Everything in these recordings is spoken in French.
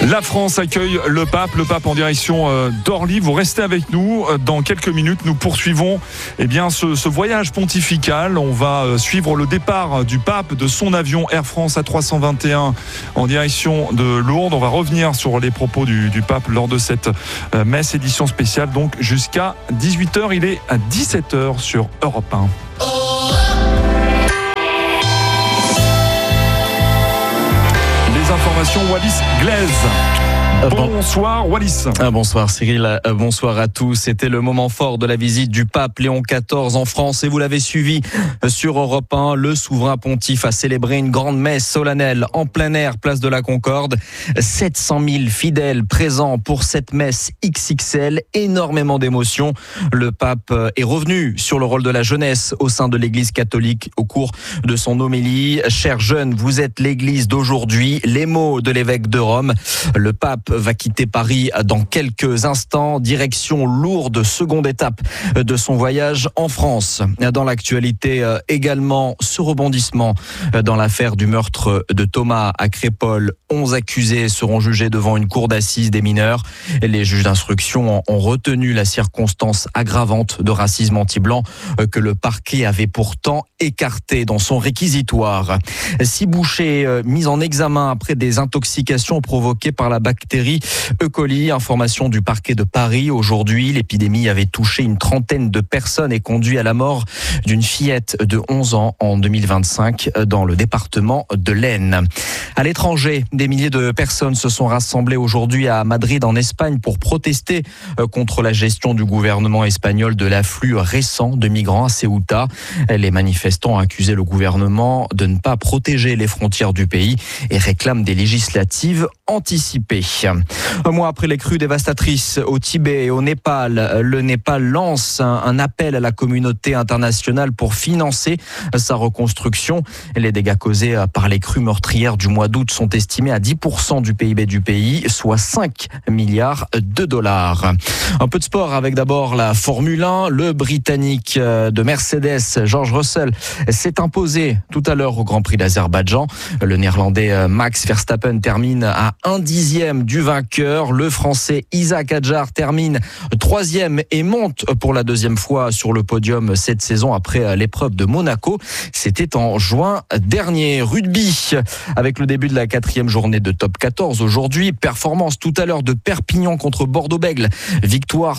La France accueille le pape en direction d'Orly. Vous restez avec nous. Dans quelques minutes, nous poursuivons ce voyage pontifical. On va suivre le départ du pape de son avion Air France A321 en direction de Lourdes. On va revenir sur les propos du pape lors de cette messe édition spéciale, donc jusqu'à 18h. Il est à 17h sur Europe 1. Information Wallis Glaise. Bonsoir Wallis. Bonsoir Cyril, bonsoir à tous. C'était le moment fort de la visite du pape Léon XIV en France et vous l'avez suivi sur Europe 1. Le souverain pontife a célébré une grande messe solennelle en plein air, place de la Concorde. 700 000 fidèles présents pour cette messe XXL, énormément d'émotions. Le pape est revenu sur le rôle de la jeunesse au sein de l'Église catholique au cours de son homélie. Chers jeunes, vous êtes l'Église d'aujourd'hui. Les mots de l'évêque de Rome. Le pape va quitter Paris dans quelques instants. Direction Lourdes, seconde étape de son voyage en France. Dans l'actualité également, ce rebondissement dans l'affaire du meurtre de Thomas à Crépol. 11 accusés seront jugés devant une cour d'assises des mineurs. Les juges d'instruction ont retenu la circonstance aggravante de racisme anti-blanc que le parquet avait pourtant écarté dans son réquisitoire. 6 bouchers mis en examen après des intoxications provoquées par la bactérie E. coli. Information du parquet de Paris. Aujourd'hui, l'épidémie avait touché une trentaine de personnes et conduit à la mort d'une fillette de 11 ans en 2025 dans le département de l'Aisne. À l'étranger, des milliers de personnes se sont rassemblées aujourd'hui à Madrid en Espagne pour protester contre la gestion du gouvernement espagnol de l'afflux récent de migrants à Ceuta. Les manifestants ont accusé le gouvernement de ne pas protéger les frontières du pays et réclament des législatives anticipées. Un mois après les crues dévastatrices au Tibet et au Népal, le Népal lance un appel à la communauté internationale pour financer sa reconstruction. Les dégâts causés par les crues meurtrières du mois d'août sont estimés à 10% du PIB du pays, soit 5 milliards de dollars. Un peu de sport avec d'abord la Formule 1. Le Britannique de Mercedes, George Russell, s'est imposé tout à l'heure au Grand Prix d'Azerbaïdjan. Le Néerlandais Max Verstappen termine à 1/10 du vainqueur. Le Français Isaac Hadjar termine 3e et monte pour la 2e fois sur le podium cette saison après l'épreuve de Monaco. C'était en juin dernier. Rugby, avec le début de la 4e journée de top 14 aujourd'hui. Performance tout à l'heure de Perpignan contre Bordeaux-Bègles. Victoire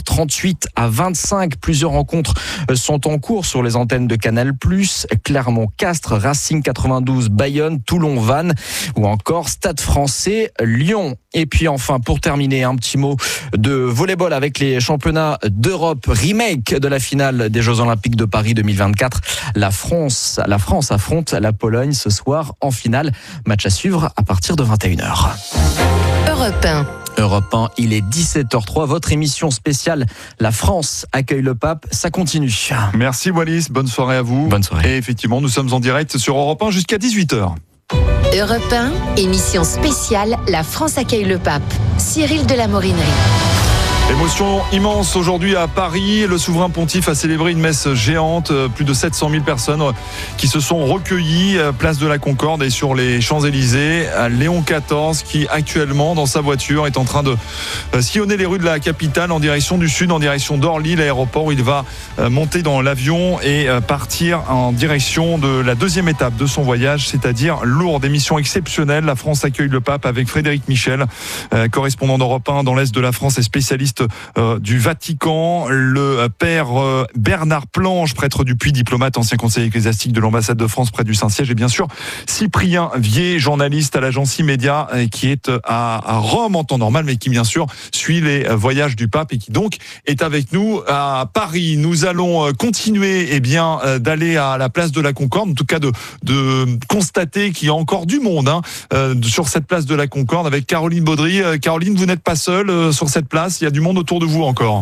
38-25. Plusieurs rencontres sont en cours sur les antennes de Canal+. Clermont-Castres, Racing 92, Bayonne, Toulon-Vannes ou encore Stade Français, Lyon. Et puis enfin, pour terminer, un petit mot de volleyball avec les championnats d'Europe. Remake de la finale des Jeux Olympiques de Paris 2024. La France affronte la Pologne ce soir en finale. Match à suivre à partir de 21h. Europe 1. Europe 1, il est 17h03. Votre émission spéciale La France accueille le pape, ça continue. Merci Wallis, bonne soirée à vous. Bonne soirée. Et effectivement, nous sommes en direct sur Europe 1 jusqu'à 18h. Europe 1, émission spéciale La France accueille le pape. Cyril de la Morinerie. Émotion immense aujourd'hui à Paris. Le souverain pontife a célébré une messe géante. Plus de 700 000 personnes qui se sont recueillies place de la Concorde et sur les Champs-Élysées. Léon XIV qui actuellement dans sa voiture est en train de sillonner les rues de la capitale en direction du sud, en direction d'Orly, l'aéroport où il va monter dans l'avion et partir en direction de la 2e étape de son voyage, c'est-à-dire Lourdes. Émission exceptionnelle. La France accueille le pape avec Frédéric Michel, correspondant d'Europe 1 dans l'Est de la France et spécialiste du Vatican, le père Bernard Planche, prêtre du Puy, diplomate, ancien conseiller ecclésiastique de l'ambassade de France près du Saint-Siège, et bien sûr Cyprien Vier, journaliste à l'agence Immédia, qui est à Rome en temps normal, mais qui bien sûr suit les voyages du pape et qui donc est avec nous à Paris. Nous allons continuer d'aller à la place de la Concorde, en tout cas de constater qu'il y a encore du monde sur cette place de la Concorde avec Caroline Baudry. Caroline, vous n'êtes pas seule sur cette place, il y a du monde autour de vous encore.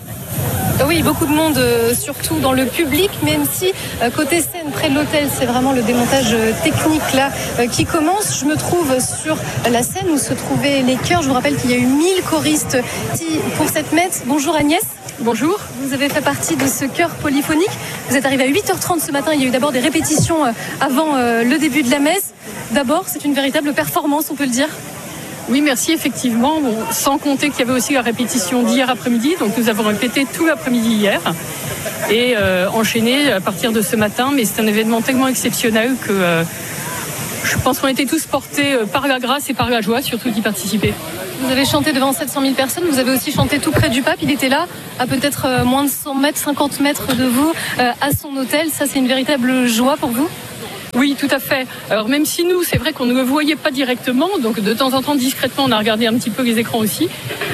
Oui, beaucoup de monde, surtout dans le public, même si côté scène, près de l'hôtel, c'est vraiment le démontage technique là qui commence. Je me trouve sur la scène où se trouvaient les chœurs. Je vous rappelle qu'il y a eu 1000 choristes pour cette messe. Bonjour Agnès. Bonjour. Vous avez fait partie de ce chœur polyphonique. Vous êtes arrivé à 8h30 ce matin. Il y a eu d'abord des répétitions avant le début de la messe. D'abord, c'est une véritable performance, on peut le dire. Oui, merci, effectivement. Bon, sans compter qu'il y avait aussi la répétition d'hier après-midi. Donc nous avons répété tout l'après-midi hier et enchaîné à partir de ce matin. Mais c'est un événement tellement exceptionnel que je pense qu'on était tous portés par la grâce et par la joie, surtout d'y participer. Vous avez chanté devant 700 000 personnes, vous avez aussi chanté tout près du pape. Il était là, à peut-être moins de 100 mètres, 50 mètres de vous, à son hôtel. Ça, c'est une véritable joie pour vous ? Oui, tout à fait. Alors même si nous, c'est vrai qu'on ne le voyait pas directement, donc de temps en temps, discrètement, on a regardé un petit peu les écrans aussi.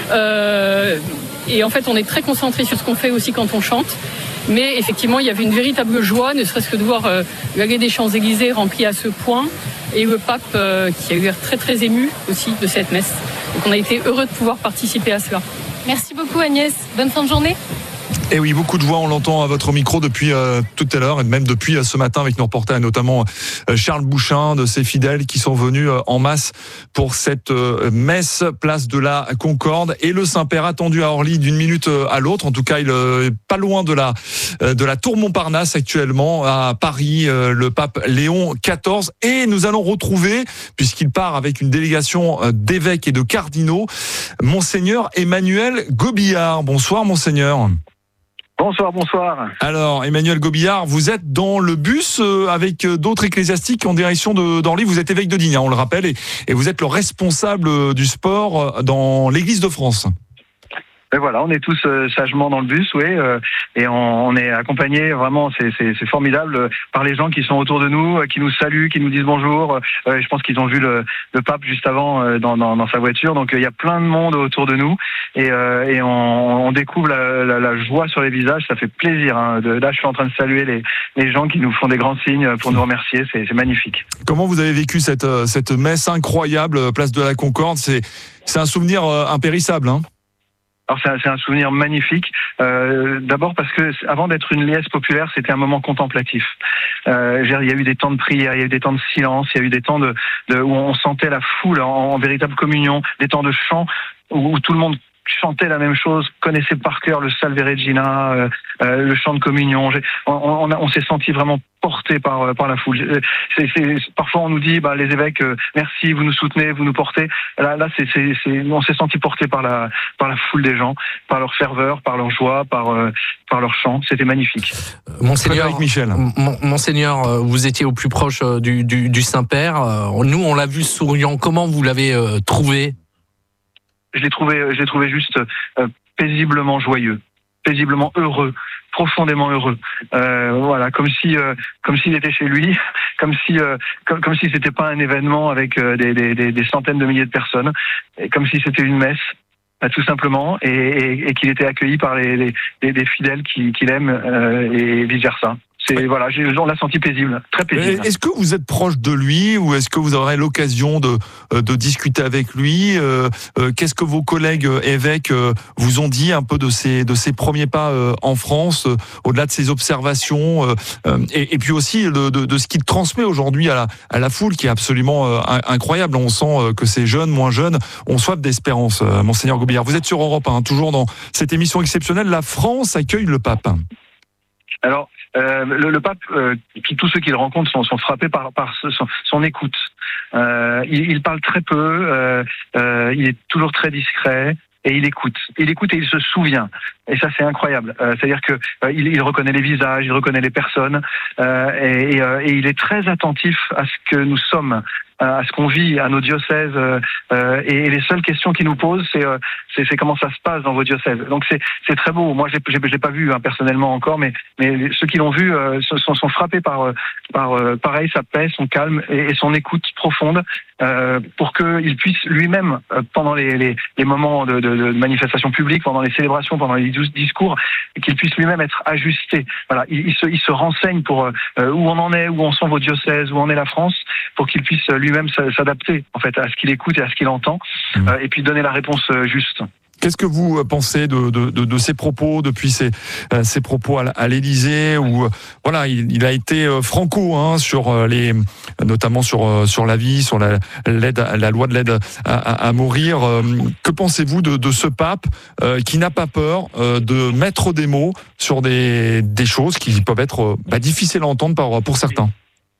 Et en fait, on est très concentré sur ce qu'on fait aussi quand on chante. Mais effectivement, il y avait une véritable joie, ne serait-ce que de voir l'allée des Champs-Élysées remplie à ce point. Et le pape qui a eu l'air très très ému aussi de cette messe. Donc on a été heureux de pouvoir participer à cela. Merci beaucoup Agnès, bonne fin de journée. Et oui, beaucoup de voix, on l'entend à votre micro depuis tout à l'heure et même depuis ce matin avec nos reporters, notamment Charles Bouchin, de ses fidèles qui sont venus en masse pour cette messe, place de la Concorde. Et le Saint-Père attendu à Orly d'une minute à l'autre. En tout cas, il est pas loin de la tour Montparnasse actuellement, à Paris, le pape Léon XIV. Et nous allons retrouver, puisqu'il part avec une délégation d'évêques et de cardinaux, Monseigneur Emmanuel Gobillard. Bonsoir, Monseigneur. Bonsoir. Alors, Emmanuel Gobillard, vous êtes dans le bus avec d'autres ecclésiastiques en direction d'Orly. Vous êtes évêque de Digne, on le rappelle, et vous êtes le responsable du sport dans l'Église de France. Et voilà, on est tous sagement dans le bus, oui, et on est accompagnés, vraiment, c'est formidable, par les gens qui sont autour de nous, qui nous saluent, qui nous disent bonjour. Je pense qu'ils ont vu le pape juste avant dans sa voiture, donc il y a plein de monde autour de nous, et on découvre la joie sur les visages. Ça fait plaisir. Là, je suis en train de saluer les gens qui nous font des grands signes pour nous remercier. C'est magnifique. Comment vous avez vécu cette messe incroyable, place de la Concorde? C'est un souvenir impérissable, hein? Alors c'est un souvenir magnifique. D'abord parce que avant d'être une liesse populaire, c'était un moment contemplatif. Il y a eu des temps de prière, il y a eu des temps de silence, il y a eu des temps où on sentait la foule en véritable communion, des temps de chant où tout le monde chantait la même chose, connaissait par cœur le Salve Regina, le chant de communion. On s'est senti vraiment porté par la foule. Parfois on nous dit, les évêques, merci, vous nous soutenez, vous nous portez. Là, on s'est senti porté par la foule des gens, par leur ferveur, par leur joie, par leur chant. C'était magnifique. Monseigneur Michel. Monseigneur, vous étiez au plus proche du Saint-Père. Nous, on l'a vu souriant. Comment vous l'avez trouvé? Je l'ai trouvé juste paisiblement joyeux, paisiblement heureux, profondément heureux. Voilà, comme s'il était chez lui, comme si c'était pas un événement avec des centaines de milliers de personnes, et comme si c'était une messe. Tout simplement, et qu'il était accueilli par les fidèles qu'il aime, et vice versa. Voilà, on l'a senti paisible, très paisible. Est-ce que vous êtes proche de lui, ou est-ce que vous aurez l'occasion de discuter avec lui? Qu'est-ce que vos collègues évêques vous ont dit un peu de ses premiers pas en France, au-delà de ses observations, et puis aussi de ce qu'il transmet aujourd'hui à la foule, qui est absolument incroyable. On sent que ces jeunes, moins jeunes, ont soif d'espérance. Monseigneur Gobillard, vous êtes sur Europe 1, toujours dans cette émission exceptionnelle. La France accueille le pape. Alors, le pape, tous ceux qui le rencontrent sont frappés par son écoute. Il parle très peu, il est toujours très discret. Et il écoute et il se souvient. Et ça, c'est incroyable. C'est-à-dire que il reconnaît les visages, il reconnaît les personnes, et il est très attentif à ce que nous sommes, à ce qu'on vit, à nos diocèses. Et les seules questions qu'il nous pose, c'est comment ça se passe dans vos diocèses. Donc c'est très beau. Moi, j'ai pas vu personnellement encore, mais ceux qui l'ont vu sont frappés par pareil, sa paix, son calme et son écoute profonde, pour qu'il puisse lui-même, pendant les moments de manifestation publique, pendant les célébrations, pendant les discours, qu'il puisse lui-même être ajusté. Voilà, il se renseigne pour où on en est, où en sont vos diocèses, où en est la France, pour qu'il puisse lui-même s'adapter en fait à ce qu'il écoute et à ce qu'il entend, et puis donner la réponse juste. Qu'est-ce que vous pensez de ces propos depuis ces propos à l'Élysée, où voilà, il a été franco sur notamment sur la vie, sur la loi de l'aide à mourir. Que pensez-vous de ce pape qui n'a pas peur de mettre des mots sur des choses qui peuvent être difficiles à entendre pour certains?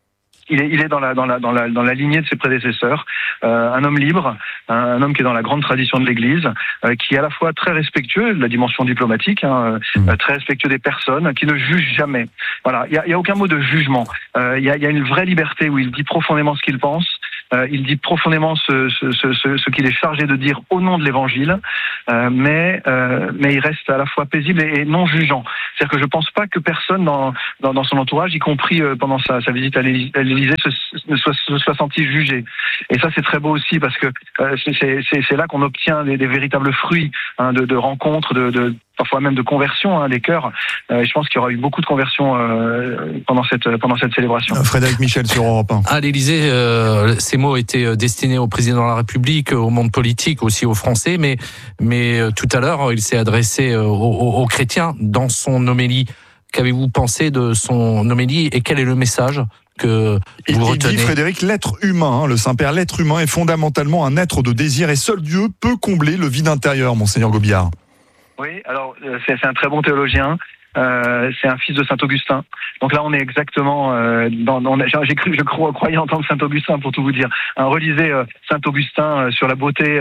il est dans la lignée de ses prédécesseurs, un homme libre, un homme qui est dans la grande tradition de l'Église, qui est à la fois très respectueux de la dimension diplomatique, très respectueux des personnes, qui ne juge jamais. Voilà, il y a aucun mot de jugement. Il y a une vraie liberté où il dit profondément ce qu'il pense. Il dit profondément ce qu'il est chargé de dire au nom de l'Évangile, mais il reste à la fois paisible et non jugeant. C'est-à-dire que je pense pas que personne dans son entourage, y compris pendant sa visite à l'Élysée, ne soit senti jugé. Et ça, c'est très beau aussi parce que c'est là qu'on obtient des véritables fruits de rencontres, parfois même de conversion des cœurs. Et je pense qu'il y aura eu beaucoup de conversions pendant cette célébration. Frédéric Michel sur Europe 1. À l'Élysée, ces mots étaient destinés au président de la République, au monde politique, aussi aux Français, mais tout à l'heure, il s'est adressé aux chrétiens dans son homélie. Qu'avez-vous pensé de son homélie et quel est le message que vous retenez? Il dit, Frédéric, l'être humain, le Saint-Père, l'être humain est fondamentalement un être de désir et seul Dieu peut combler le vide intérieur, Monseigneur Gobillard. Oui, alors c'est un très bon théologien. C'est un fils de Saint-Augustin. Donc là, on est exactement je croyais en tant que Saint-Augustin, pour tout vous dire. Relisez Saint-Augustin sur la beauté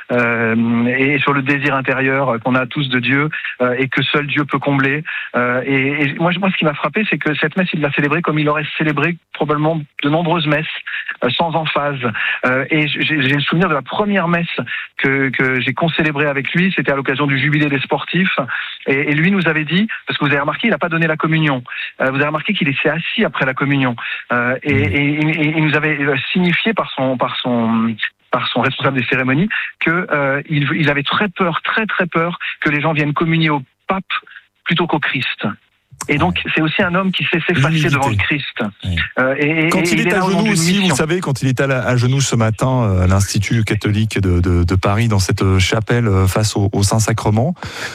et sur le désir intérieur qu'on a tous de Dieu et que seul Dieu peut combler. Et moi, ce qui m'a frappé, c'est que cette messe, il l'a célébrée comme il aurait célébré probablement de nombreuses messes, sans emphase. Et j'ai le souvenir de la première messe que j'ai concélébrée avec lui. C'était à l'occasion du jubilé des sportifs. Et lui nous avait dit, parce que vous avez remarqué, il n'a pas donné la communion. Vous avez remarqué qu'il s'est assis après la communion. Et il nous avait signifié par son responsable des cérémonies qu'il avait très peur que les gens viennent communier au pape plutôt qu'au Christ. Et donc, c'est aussi un homme qui sait s'effacer devant le Christ. Oui. Quand il est à genoux aussi, vous savez, quand il est à genoux ce matin à l'Institut catholique de Paris, dans cette chapelle face au Saint-Sacrement,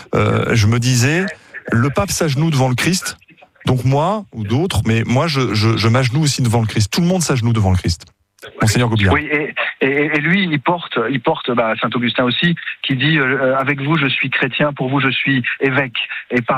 je me disais, le pape s'agenouille devant le Christ, donc moi, ou d'autres, mais moi, je m'agenouille aussi devant le Christ. Tout le monde s'agenouille devant le Christ. Monseigneur Gobillard. Oui, et lui, il porte Saint-Augustin aussi, qui dit avec vous je suis chrétien, pour vous je suis évêque et pape.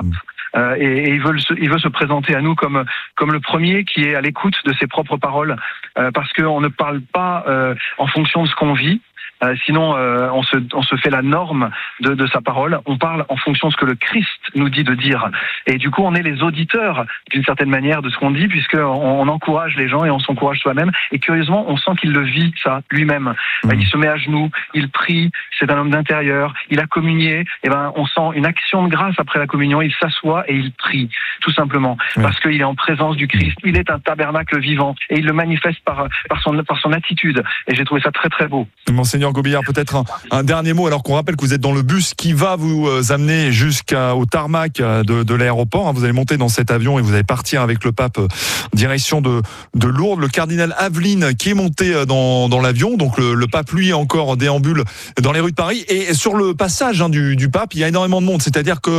Et il veut se présenter à nous comme le premier qui est à l'écoute de ses propres paroles, parce qu'on ne parle pas en fonction de ce qu'on vit. Sinon, on se fait la norme de sa parole. On parle en fonction de ce que le Christ nous dit de dire. Et du coup, on est les auditeurs, d'une certaine manière, de ce qu'on dit, puisqu'on encourage les gens et on s'encourage soi-même. Et curieusement, on sent qu'il le vit, ça, lui-même. Il se met à genoux, il prie, c'est un homme d'intérieur, il a communié. Et on sent une action de grâce après la communion. Il s'assoit et il prie, tout simplement. Parce qu'il est en présence du Christ. Il est un tabernacle vivant. Et il le manifeste par son attitude. Et j'ai trouvé ça très, très beau. Monseigneur Gobillard, peut-être un dernier mot, alors qu'on rappelle que vous êtes dans le bus qui va vous amener jusqu'au tarmac de l'aéroport. Vous allez monter dans cet avion et vous allez partir avec le pape direction de Lourdes. Le cardinal Aveline qui est monté dans l'avion, donc le pape lui encore déambule dans les rues de Paris. Et sur le passage du pape, il y a énormément de monde, c'est-à-dire que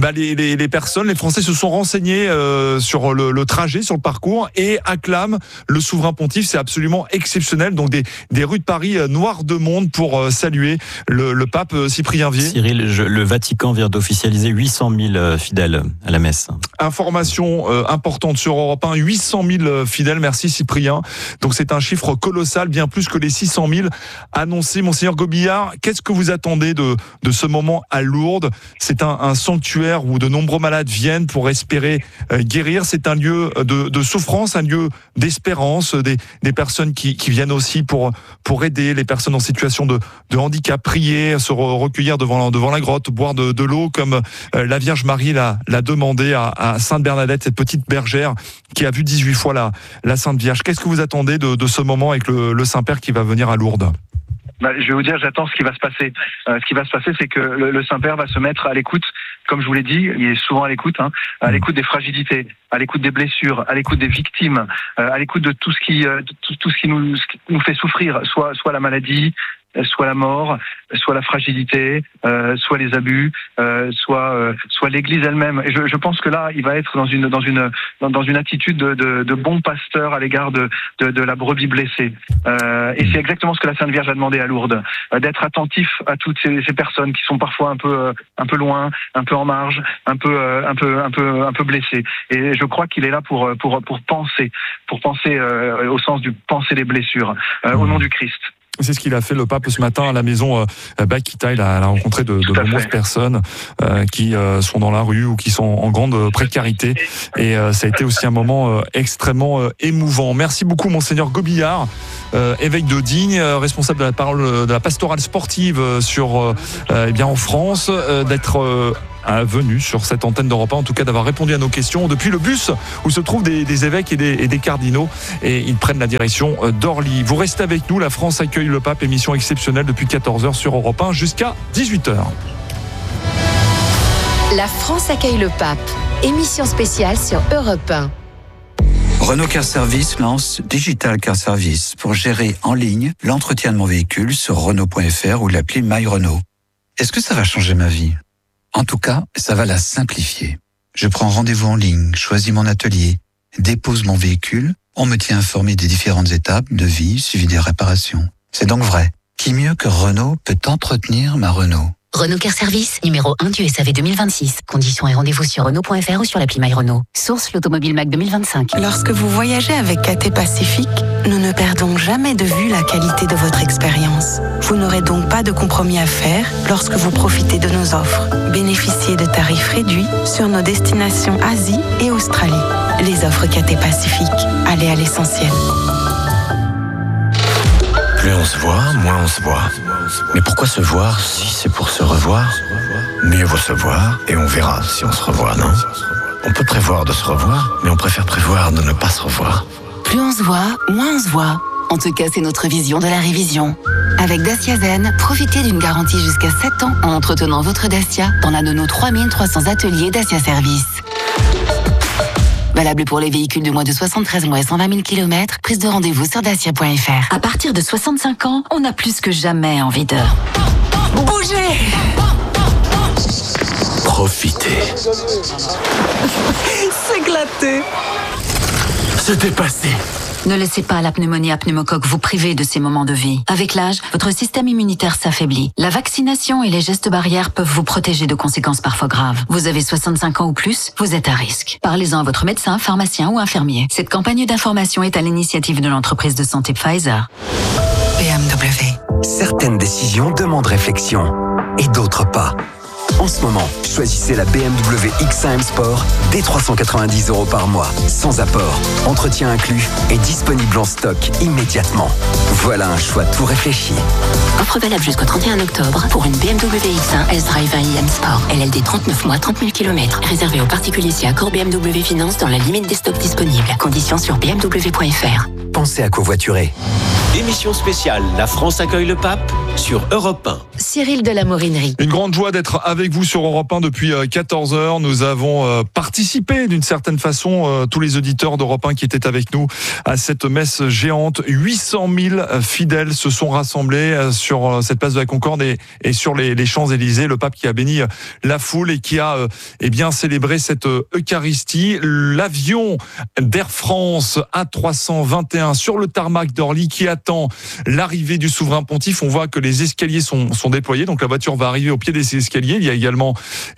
les personnes, les Français se sont renseignés sur le trajet, sur le parcours et acclament le souverain pontife. C'est absolument exceptionnel, donc des rues de Paris noires de monde pour saluer le pape Cyprien Vier. Cyril, le Vatican vient d'officialiser 800 000 fidèles à la messe. Information importante sur Europe 1, 800 000 fidèles, merci Cyprien. Donc c'est un chiffre colossal, bien plus que les 600 000 annoncés. Monseigneur Gobillard, qu'est-ce que vous attendez de ce moment à Lourdes? C'est un sanctuaire où de nombreux malades viennent pour espérer guérir. C'est un lieu de souffrance, un lieu d'espérance, des personnes qui viennent aussi pour aider les personnes en situation de handicap, prier, se recueillir devant la grotte, boire de l'eau comme la Vierge Marie l'a demandé à Sainte Bernadette, cette petite bergère qui a vu 18 fois la Sainte Vierge. Qu'est-ce que vous attendez de ce moment avec le Saint-Père qui va venir à Lourdes? Je vais vous dire, j'attends ce qui va se passer. Ce qui va se passer, c'est que le Saint-Père va se mettre à l'écoute, comme je vous l'ai dit, il est souvent à l'écoute, à l'écoute des fragilités, à l'écoute des blessures, à l'écoute des victimes, à l'écoute de tout ce qui nous fait souffrir, soit la maladie, soit la mort, soit la fragilité, soit les abus, soit l'Église elle-même. Et je pense que là, il va être dans une attitude de bon pasteur à l'égard de la brebis blessée. Et c'est exactement ce que la Sainte Vierge a demandé à Lourdes, d'être attentif à toutes ces personnes qui sont parfois un peu loin, un peu en marge, un peu blessées. Et je crois qu'il est là pour penser au sens du penser les blessures, au nom du Christ. C'est ce qu'il a fait le pape ce matin à la maison Bakita. Il a rencontré de nombreuses personnes qui sont dans la rue ou qui sont en grande précarité. Et ça a été aussi un moment extrêmement émouvant. Merci beaucoup, Monseigneur Gobillard, évêque de Digne, responsable de la parole de la pastorale sportive en France, d'être venu sur cette antenne d'Europe 1, en tout cas d'avoir répondu à nos questions depuis le bus où se trouvent des évêques et des cardinaux, et ils prennent la direction d'Orly. Vous restez avec nous, la France accueille le pape, émission exceptionnelle depuis 14h sur Europe 1 jusqu'à 18h. La France accueille le pape, émission spéciale sur Europe 1. Renault Car Service lance Digital Car Service pour gérer en ligne l'entretien de mon véhicule sur Renault.fr ou l'appli My Renault. Est-ce que ça va changer ma vie ? En tout cas, ça va la simplifier. Je prends rendez-vous en ligne, choisis mon atelier, dépose mon véhicule, on me tient informé des différentes étapes de vie suivi des réparations. C'est donc vrai. Qui mieux que Renault peut entretenir ma Renault ? Renault Car Service, numéro 1 du SAV 2026. Conditions et rendez-vous sur Renault.fr ou sur l'appli My Renault. Source l'Automobile Mac 2025. Lorsque vous voyagez avec KT Pacifique, nous ne perdons jamais de vue la qualité de votre expérience. Vous n'aurez donc pas de compromis à faire lorsque vous profitez de nos offres. Bénéficiez de tarifs réduits sur nos destinations Asie et Australie. Les offres KT Pacifique. Allez à l'essentiel. Plus on se voit, moins on se voit. Mais pourquoi se voir si c'est pour se revoir ? Mieux vaut se voir et on verra si on se revoit, non ? On peut prévoir de se revoir, mais on préfère prévoir de ne pas se revoir. Plus on se voit, moins on se voit. En tout cas, c'est notre vision de la révision. Avec Dacia Zen, profitez d'une garantie jusqu'à 7 ans en entretenant votre Dacia dans l'un de nos 3300 ateliers Dacia Service. Valable pour les véhicules de moins de 73 mois et 120 000 km. Prise de rendez-vous sur dacia.fr. À partir de 65 ans, on a plus que jamais envie de bouger. Profitez. S'éclater. Se dépasser. Ne laissez pas la pneumonie à pneumocoque vous priver de ces moments de vie. Avec l'âge, votre système immunitaire s'affaiblit. La vaccination et les gestes barrières peuvent vous protéger de conséquences parfois graves. Vous avez 65 ans ou plus, vous êtes à risque. Parlez-en à votre médecin, pharmacien ou infirmier. Cette campagne d'information est à l'initiative de l'entreprise de santé Pfizer. BMW. Certaines décisions demandent réflexion et d'autres pas. En ce moment, choisissez la BMW X1 M Sport dès 390 € par mois, sans apport, entretien inclus et disponible en stock immédiatement. Voilà un choix tout réfléchi. Offre valable jusqu'au 31 octobre pour une BMW X1 S-Drive 20 iM Sport. LLD 39 mois, 30 000 km. Réservé aux particuliers si accord BMW Finance dans la limite des stocks disponibles. Conditions sur bmw.fr. Pensez à covoiturer. Émission spéciale, la France accueille le pape sur Europe 1. Cyril de la Morinerie. Une grande joie d'être avec vous sur Europe 1 depuis 14h. Nous avons participé d'une certaine façon, tous les auditeurs d'Europe 1 qui étaient avec nous à cette messe géante. 800 000 fidèles se sont rassemblés sur cette place de la Concorde et sur les Champs-Élysées. Le pape qui a béni la foule et qui a célébré cette Eucharistie. L'avion d'Air France A321 sur le tarmac d'Orly qui attend l'arrivée du souverain pontife. On voit que les escaliers sont déployés, donc la voiture va arriver au pied des escaliers. Il y a également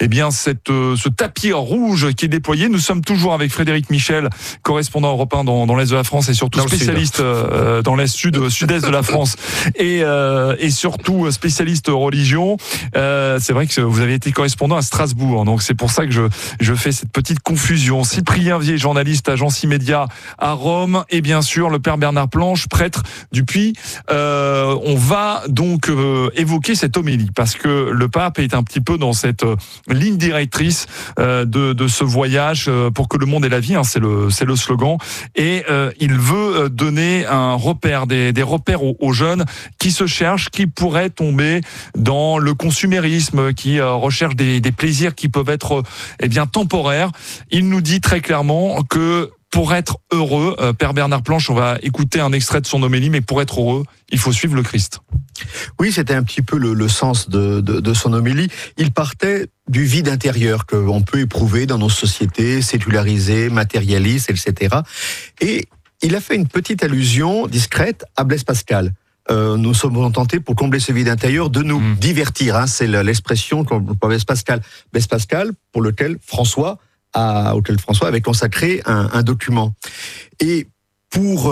ce tapis rouge qui est déployé. Nous sommes toujours avec Frédéric Michel, correspondant européen dans l'Est de la France et surtout spécialiste dans l'Est sud-est de la France et surtout spécialiste religion. C'est vrai que vous avez été correspondant à Strasbourg, donc c'est pour ça que je fais cette petite confusion. Cyprien Vier, journaliste agence Immédia à Rome, et bien sûr le père Bernard Planche, prêtre du Puy. On va donc évoquer cette homélie parce que le pape est un petit peu dans cette ligne directrice de ce voyage pour que le monde ait la vie, c'est le slogan, et il veut donner un repère, des repères aux jeunes qui se cherchent, qui pourraient tomber dans le consumérisme, qui recherchent des plaisirs qui peuvent être temporaires. Il nous dit très clairement que pour être heureux. Père Bernard Planche, on va écouter un extrait de son homélie, mais pour être heureux, il faut suivre le Christ. Oui, c'était un petit peu le sens de son homélie. Il partait du vide intérieur qu'on peut éprouver dans nos sociétés sécularisées, matérialistes, etc. Et il a fait une petite allusion discrète à Blaise Pascal. Nous sommes tentés, pour combler ce vide intérieur, de nous divertir. C'est l'expression qu'on Blaise Pascal. Blaise Pascal, pour lequel François avait consacré un document. Et pour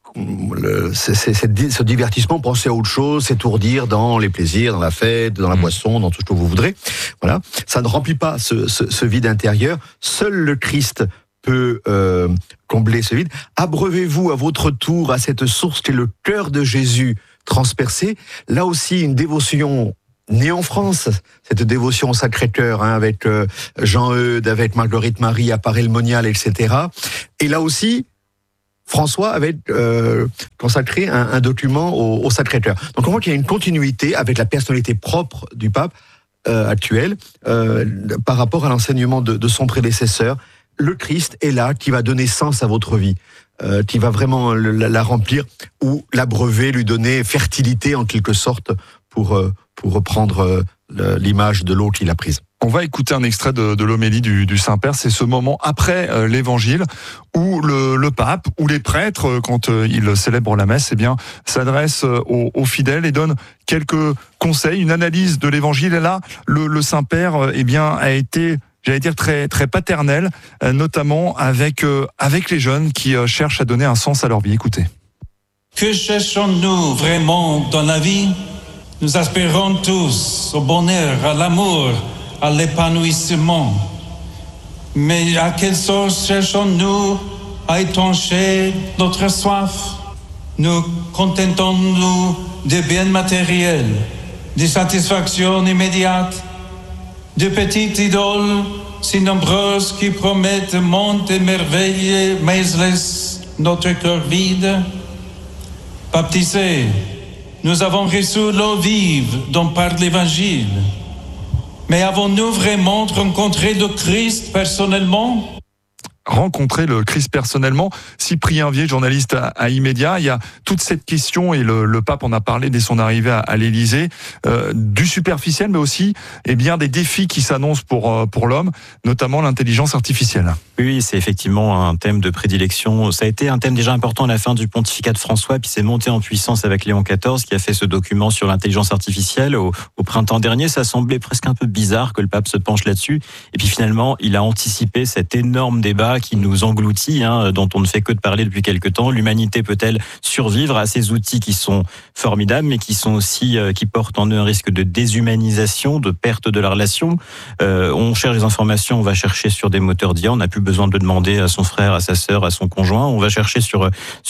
ce divertissement, penser à autre chose, s'étourdir dans les plaisirs, dans la fête, dans la boisson, dans tout ce que vous voudrez. Voilà, ça ne remplit pas ce vide intérieur. Seul le Christ peut combler ce vide. Abreuvez-vous à votre tour à cette source qui est le cœur de Jésus transpercé. Là aussi, une dévotion née en France, cette dévotion au Sacré-Cœur, avec Jean-Eudes, avec Marguerite Marie à Paray-le-Monial, etc. Et là aussi, François avait consacré un document au Sacré-Cœur. Donc on voit qu'il y a une continuité avec la personnalité propre du pape actuel par rapport à l'enseignement de son prédécesseur. Le Christ est là, qui va donner sens à votre vie, qui va vraiment la remplir ou l'abreuver, lui donner fertilité en quelque sorte pour reprendre l'image de l'eau qu'il a prise. On va écouter un extrait de l'homélie du Saint-Père. C'est ce moment après l'Évangile où le pape ou les prêtres, quand ils célèbrent la messe, s'adressent aux fidèles et donnent quelques conseils, une analyse de l'Évangile. Et là, le Saint-Père a été, j'allais dire, très, très paternel, notamment avec les jeunes qui cherchent à donner un sens à leur vie. Écoutez. Que cherchons-nous vraiment dans la vie ? Nous aspirons tous au bonheur, à l'amour, à l'épanouissement. Mais à quelle source cherchons-nous à étancher notre soif ? Nous contentons-nous des biens matériels, des satisfactions immédiates, de petites idoles si nombreuses qui promettent monts et merveilles, mais laissent notre cœur vide. Baptisés, nous avons reçu l'eau vive dont parle l'Évangile. Mais avons-nous vraiment rencontré le Christ personnellement ? Rencontrer le Christ personnellement. Cyprien Vier, journaliste à Immédiat, il y a toute cette question, et le pape en a parlé dès son arrivée à l'Élysée, du superficiel, mais aussi des défis qui s'annoncent pour l'homme, notamment l'intelligence artificielle. Oui, c'est effectivement un thème de prédilection. Ça a été un thème déjà important à la fin du pontificat de François, puis c'est monté en puissance avec Léon XIV, qui a fait ce document sur l'intelligence artificielle au printemps dernier. Ça semblait presque un peu bizarre que le pape se penche là-dessus. Et puis finalement, il a anticipé cet énorme débat qui nous engloutit, dont on ne fait que de parler depuis quelque temps. L'humanité peut-elle survivre à ces outils qui sont formidables, mais qui sont aussi qui portent en eux un risque de déshumanisation, de perte de la relation. On cherche des informations, on va chercher sur des moteurs d'IA. On n'a plus besoin de le demander à son frère, à sa sœur, à son conjoint. On va chercher sur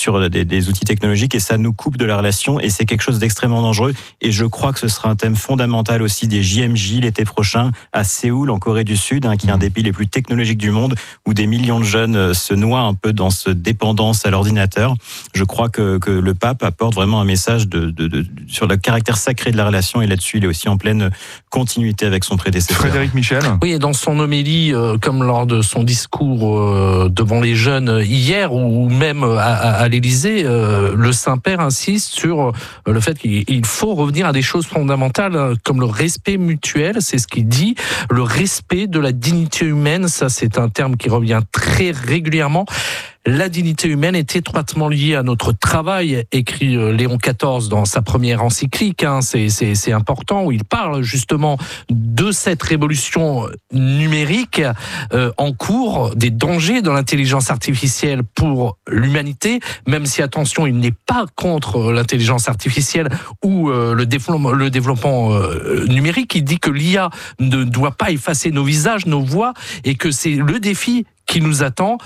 des outils technologiques et ça nous coupe de la relation et c'est quelque chose d'extrêmement dangereux. Et je crois que ce sera un thème fondamental aussi des JMJ l'été prochain à Séoul, en Corée du Sud, qui est un des pays les plus technologiques du monde, où des millions de jeunes se noient un peu dans cette dépendance à l'ordinateur. Je crois que le pape apporte vraiment un message sur le caractère sacré de la relation et là-dessus, il est aussi en pleine continuité avec son prédécesseur. Frédéric Michel. Oui, et dans son homélie, comme lors de son discours devant les jeunes hier ou même à l'Élysée, le Saint-Père insiste sur le fait qu'il faut revenir à des choses fondamentales comme le respect mutuel, c'est ce qu'il dit, le respect de la dignité humaine, ça c'est un terme qui revient très régulièrement. La dignité humaine est étroitement liée à notre travail, écrit Léon XIV dans sa première encyclique. C'est important, où il parle justement de cette révolution numérique en cours, des dangers de l'intelligence artificielle pour l'humanité, même si, attention, il n'est pas contre l'intelligence artificielle ou le développement numérique. Il dit que l'IA ne doit pas effacer nos visages, nos voix, et que c'est le défi qui nous attend,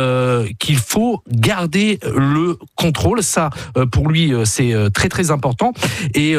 qu'il faut garder le contrôle. Ça, pour lui, c'est très très important. Et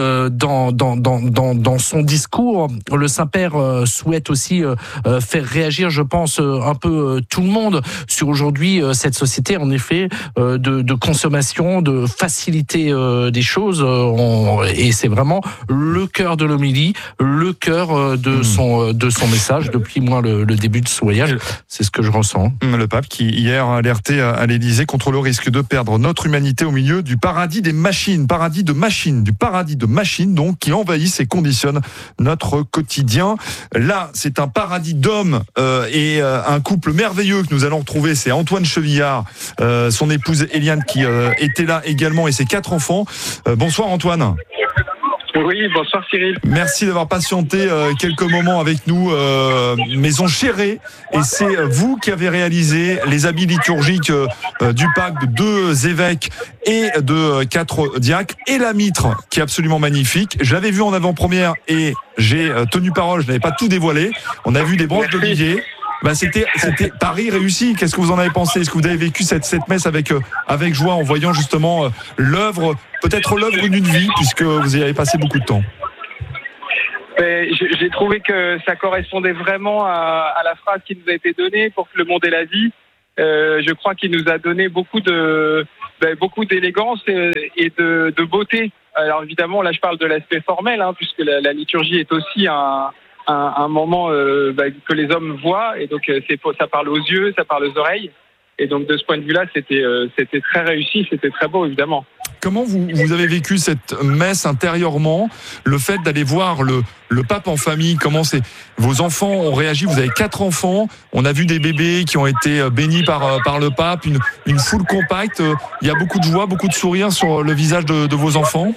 dans son discours, le Saint-Père souhaite aussi faire réagir, je pense, un peu tout le monde sur aujourd'hui cette société, en effet, de consommation, de facilité des choses. Et c'est vraiment le cœur de l'homélie, le cœur de son message depuis le début de ce voyage. C'est ce que je ressens. Intéressant. Le pape qui hier a alerté à l'Élysée contre le risque de perdre notre humanité au milieu du paradis des machines, du paradis de machines donc qui envahissent et conditionnent notre quotidien. Là, c'est un paradis d'hommes et un couple merveilleux que nous allons retrouver, c'est Antoine Chevillard, son épouse Eliane qui était là également et ses 4 enfants. Bonsoir Antoine. Oui, bonsoir Cyril. Merci d'avoir patienté quelques moments avec nous, Maison Chéré. Et c'est vous qui avez réalisé les habits liturgiques du pape de 2 évêques et de 4 diacres et la mitre qui est absolument magnifique. Je l'avais vu en avant-première et j'ai tenu parole, je n'avais pas tout dévoilé. On a vu des branches d'olivier. C'était Paris réussi. Qu'est-ce que vous en avez pensé? Est-ce que vous avez vécu cette messe avec joie en voyant justement l'œuvre, peut-être l'œuvre d'une vie, puisque vous y avez passé beaucoup de temps? J'ai trouvé que ça correspondait vraiment à la phrase qui nous a été donnée pour que le monde ait la vie. Je crois qu'il nous a donné beaucoup d'élégance et de beauté. Alors évidemment, là je parle de l'aspect formel, puisque la liturgie est aussi un moment que les hommes voient, et donc ça parle aux yeux, ça parle aux oreilles, et donc de ce point de vue-là, c'était très réussi, c'était très beau évidemment. Comment vous avez vécu cette messe intérieurement, le fait d'aller voir le pape en famille? Comment vos enfants ont réagi? Vous avez 4 enfants, on a vu des bébés qui ont été bénis par le pape, une foule compacte. Il y a beaucoup de joie, beaucoup de sourires sur le visage de vos enfants.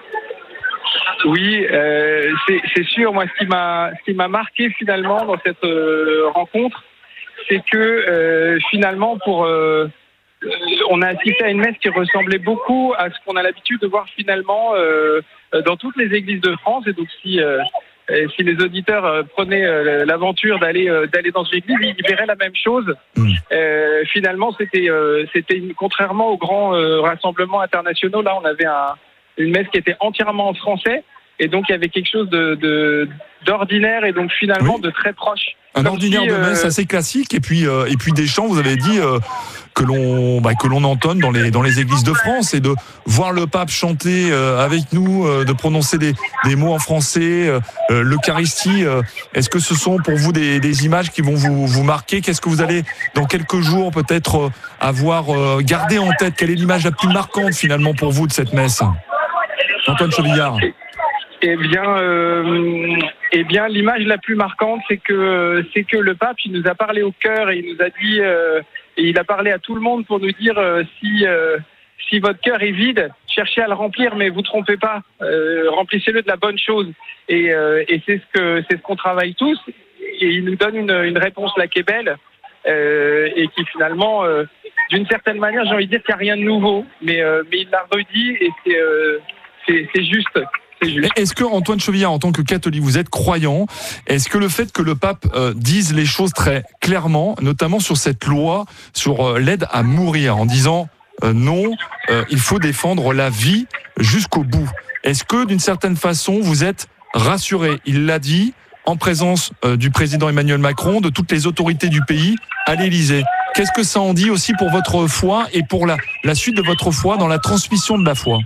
Oui, c'est sûr. Moi, ce qui m'a marqué finalement dans cette rencontre, c'est que finalement, on a assisté à une messe qui ressemblait beaucoup à ce qu'on a l'habitude de voir finalement dans toutes les églises de France. Et donc, si les auditeurs prenaient l'aventure d'aller dans une église, ils verraient la même chose. Finalement, c'était contrairement aux grands rassemblements internationaux. Là, on avait une messe qui était entièrement en français, et donc il y avait quelque chose d'ordinaire et donc finalement de très proche. Un ordinaire de messe assez classique, et puis des chants, vous avez dit, que l'on entonne dans les églises de France, et de voir le pape chanter avec nous, de prononcer des mots en français, l'Eucharistie. Est-ce que ce sont pour vous des images qui vont vous marquer? Qu'est-ce que vous allez dans quelques jours peut-être avoir gardé en tête? Quelle est l'image la plus marquante finalement pour vous de cette messe, Antoine Chevillard? Eh bien, l'image la plus marquante, c'est que le pape, il nous a parlé au cœur, et il nous a dit, et il a parlé à tout le monde pour nous dire si votre cœur est vide, cherchez à le remplir, mais vous trompez pas, remplissez-le de la bonne chose. Et c'est ce qu'on travaille tous. Et il nous donne une réponse là qui est belle, et qui finalement, d'une certaine manière, j'ai envie de dire qu'il n'y a rien de nouveau, mais il l'a redit, et c'est juste. Est-ce que, Antoine Chevillard, en tant que catholique, vous êtes croyant? Est-ce que le fait que le pape dise les choses très clairement, notamment sur cette loi sur l'aide à mourir, en disant non, il faut défendre la vie jusqu'au bout, est-ce que d'une certaine façon vous êtes rassuré? Il l'a dit en présence du président Emmanuel Macron, de toutes les autorités du pays à l'Élysée. Qu'est-ce que ça en dit aussi pour votre foi et pour la suite de votre foi dans la transmission de la foi?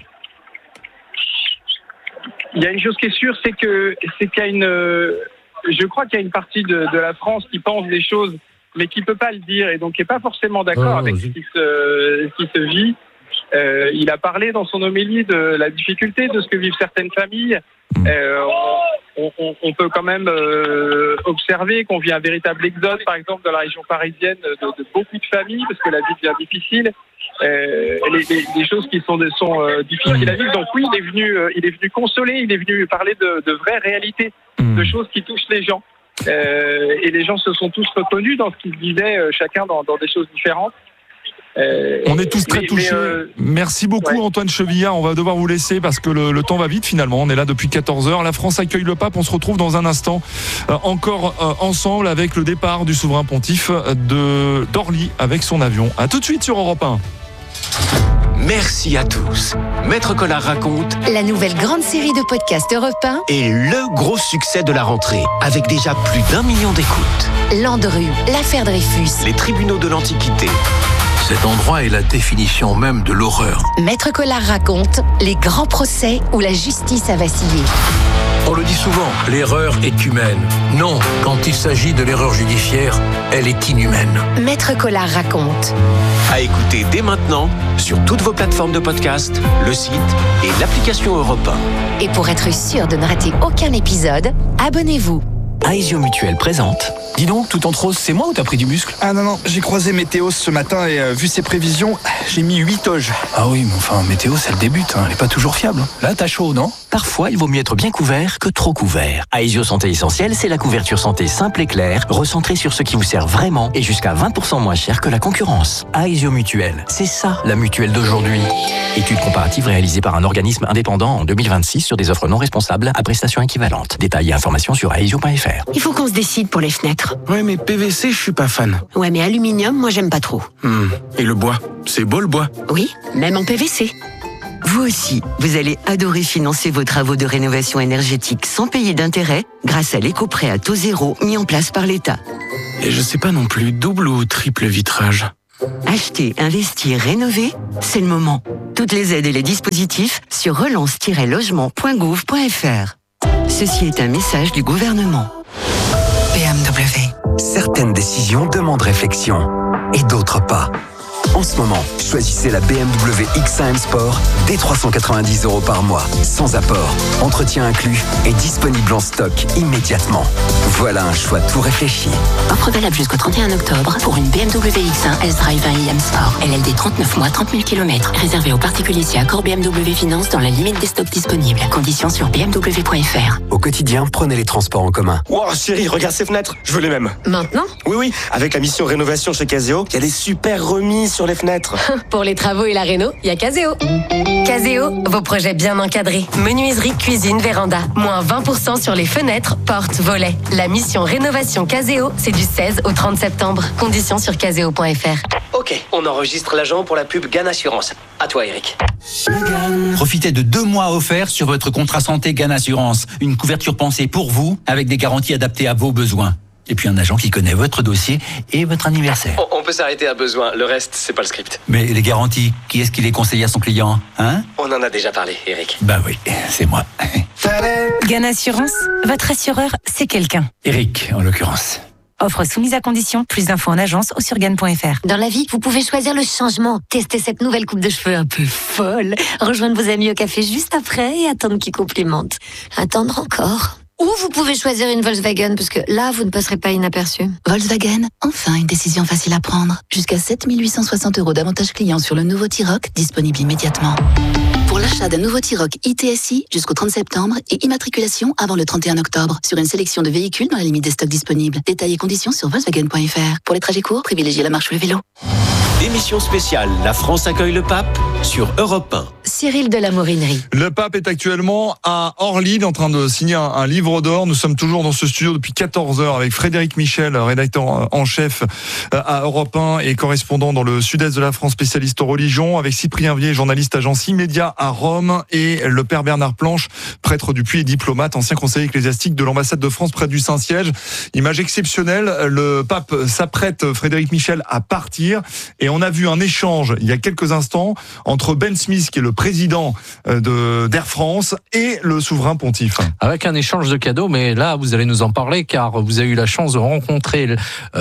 Il y a une chose qui est sûre, c'est qu'il y a je crois qu'il y a une partie de la France qui pense des choses, mais qui peut pas le dire, et donc qui est pas forcément d'accord avec ce qui se vit. Il a parlé dans son homélie de la difficulté de ce que vivent certaines familles. On peut quand même observer qu'on vit un véritable exode, par exemple, dans la région parisienne, de beaucoup de familles, parce que la vie devient difficile. Les choses qui sont difficiles à vivre. Donc oui, il est venu consoler, il est venu parler de vraies réalités, de choses qui touchent les gens. Et les gens se sont tous reconnus dans ce qu'ils disaient, chacun dans des choses différentes. On est tous très touchés. Merci beaucoup, Antoine Chevillard. On va devoir vous laisser parce que le temps va vite finalement. On est là depuis 14h. La France accueille le pape. On se retrouve dans un instant encore ensemble avec le départ du souverain pontife d'Orly avec son avion. À tout de suite sur Europe 1. Merci à tous. Maître Collard raconte la nouvelle grande série de podcasts Europe 1 et le gros succès de la rentrée, avec déjà plus d'1 million d'écoutes. Landru, l'affaire Dreyfus, les tribunaux de l'Antiquité. Cet endroit est la définition même de l'horreur. Maître Collard raconte les grands procès où la justice a vacillé. On le dit souvent, l'erreur est humaine. Non, quand il s'agit de l'erreur judiciaire, elle est inhumaine. Maître Collard raconte. À écouter dès maintenant sur toutes vos plateformes de podcast, le site et l'application Europe 1. Et pour être sûr de ne rater aucun épisode, abonnez-vous. Aesio Mutuelle présente. Dis donc, tout en rose, c'est moi ou t'as pris du muscle? Ah non, j'ai croisé Météo ce matin et vu ses prévisions, j'ai mis 8 toges. Ah oui, mais enfin, Météo, c'est le début, elle est pas toujours fiable. Là, t'as chaud, non? Parfois, il vaut mieux être bien couvert que trop couvert. Aesio Santé Essentielle, c'est la couverture santé simple et claire, recentrée sur ce qui vous sert vraiment et jusqu'à 20% moins cher que la concurrence. Aesio Mutuelle, c'est ça, la mutuelle d'aujourd'hui. Étude comparative réalisée par un organisme indépendant en 2026 sur des offres non responsables à prestations équivalentes. Détails et informations sur aesio.fr. Il faut qu'on se décide pour les fenêtres. Ouais, mais PVC, je suis pas fan. Ouais, mais aluminium, moi j'aime pas trop. Et le bois? C'est beau le bois? Oui, même en PVC. Vous aussi, vous allez adorer financer vos travaux de rénovation énergétique sans payer d'intérêt grâce à l'éco-prêt à taux zéro mis en place par l'État. Et je sais pas non plus, double ou triple vitrage? Acheter, investir, rénover, c'est le moment. Toutes les aides et les dispositifs sur relance-logement.gouv.fr. Ceci est un message du gouvernement. BMW. Certaines décisions demandent réflexion et d'autres pas. En ce moment, choisissez la BMW X1 M Sport dès 390 € par mois, sans apport, entretien inclus et disponible en stock immédiatement. Voilà un choix tout réfléchi. Offre valable jusqu'au 31 octobre pour une BMW X1 S-Drive 1 iM Sport. LLD 39 mois, 30 000 km. Réservé aux particuliers si accord BMW Finance dans la limite des stocks disponibles. Conditions sur bmw.fr. Au quotidien, prenez les transports en commun. Wow, chérie, regarde ces fenêtres. Je veux les mêmes. Maintenant? Oui. Avec la mission rénovation chez Caseo, il y a des super remises sur les fenêtres. Pour les travaux et la réno, il y a Caseo. Caseo, vos projets bien encadrés. Menuiserie, cuisine, véranda. Moins 20% sur les fenêtres, portes, volets. La mission rénovation Caseo, c'est du 16 au 30 septembre. Conditions sur caseo.fr. Ok, on enregistre l'agent pour la pub GAN Assurance. À toi, Eric. Profitez de 2 mois offerts sur votre contrat santé GAN Assurance. Une couverture pensée pour vous, avec des garanties adaptées à vos besoins. Et puis un agent qui connaît votre dossier et votre anniversaire. On peut s'arrêter à besoin, le reste, c'est pas le script. Mais les garanties, qui est-ce qui les conseille à son client, hein? On en a déjà parlé, Eric. Bah oui, c'est moi. GAN Assurance, votre assureur, c'est quelqu'un. Eric, en l'occurrence. Offre soumise à condition, plus d'infos en agence ou sur GAN.fr. Dans la vie, vous pouvez choisir le changement. Tester cette nouvelle coupe de cheveux un peu folle. Rejoindre vos amis au café juste après et attendre qu'ils complimentent. Attendre encore. Ou vous pouvez choisir une Volkswagen, parce que là, vous ne passerez pas inaperçu. Volkswagen, enfin une décision facile à prendre. Jusqu'à 7 860 € d'avantages clients sur le nouveau T-Roc, disponible immédiatement. Pour l'achat d'un nouveau T-Roc ITSI jusqu'au 30 septembre et immatriculation avant le 31 octobre sur une sélection de véhicules dans la limite des stocks disponibles. Détails et conditions sur Volkswagen.fr. Pour les trajets courts, privilégiez la marche ou le vélo. Émission spéciale, la France accueille le pape sur Europe 1. Cyril de la Morinerie. Le pape est actuellement à Orly, il est en train de signer un livre d'or. Nous sommes toujours dans ce studio depuis 14 heures avec Frédéric Michel, rédacteur en chef à Europe 1 et correspondant dans le sud-est de la France, spécialiste en religion, avec Cyprien Vier, journaliste agence Immédia à Rome, et le père Bernard Planche, prêtre du Puy et diplomate, ancien conseiller ecclésiastique de l'ambassade de France près du Saint-Siège. Image exceptionnelle, le pape s'apprête, Frédéric Michel, à partir, et on a vu un échange il y a quelques instants entre Ben Smith, qui est le président d'Air France, et le souverain pontife. Avec un échange de cadeaux, mais là, vous allez nous en parler, car vous avez eu la chance de rencontrer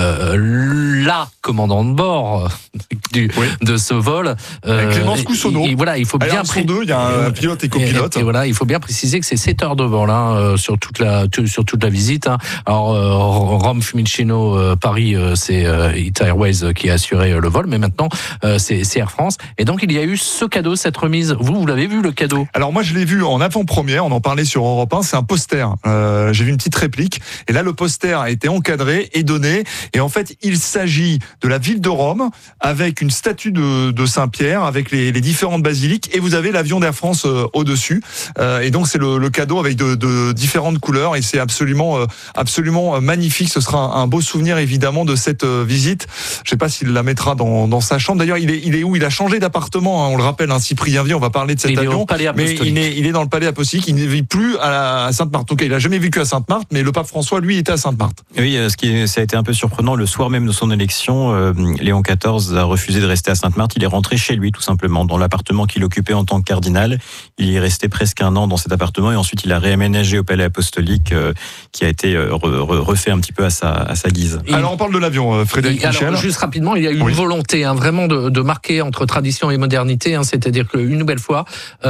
la commandant de bord de ce vol. Clémence Coussonneau. Et voilà, il faut bien il y a un pilote et copilote. Et voilà, il faut bien préciser que c'est 7 heures de vol sur toute la visite. Alors, Rome, Fiumicino, Paris, c'est Ita Airways qui a assuré le vol, mais maintenant, c'est Air France. Et donc, il y a eu ce cadeau, cette remise. Vous l'avez vu, le cadeau? Alors, moi, je l'ai vu en avant-première. On en parlait sur Europe 1. C'est un poster. J'ai vu une petite réplique. Et là, le poster a été encadré et donné. Et en fait, il s'agit de la ville de Rome avec une statue de Saint-Pierre, avec les différentes basiliques. Et vous avez l'avion d'Air France au-dessus. Et donc, c'est le cadeau avec de différentes couleurs. Et c'est absolument magnifique. Ce sera un beau souvenir, évidemment, de cette visite. Je sais pas s'il la mettra dans sa chambre. D'ailleurs, il est où? Il a changé d'appartement on le rappelle, Cyprien Vier, on va parler de cet avion, mais il est dans le palais apostolique, il ne vit plus à Sainte-Marthe. Donc il n'a jamais vécu à Sainte-Marthe, mais le pape François, lui, était à Sainte-Marthe. Oui, ça a été un peu surprenant. Le soir même de son élection, Léon XIV a refusé de rester à Sainte-Marthe. Il est rentré chez lui, tout simplement, dans l'appartement qu'il occupait en tant que cardinal. Il y est resté presque un an dans cet appartement et ensuite il a réaménagé au palais apostolique, qui a été refait un petit peu à sa guise. Alors on parle de l'avion, Frédéric Michel. Alors, juste rapidement, il y a eu une volonté vraiment de marquer entre tradition et modernité, c'est-à-dire qu'une nouvelle fois,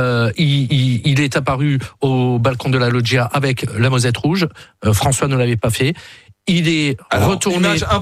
il est apparu au balcon de la loggia avec la Mosette rouge. François ne l'avait pas fait. Il est retourné.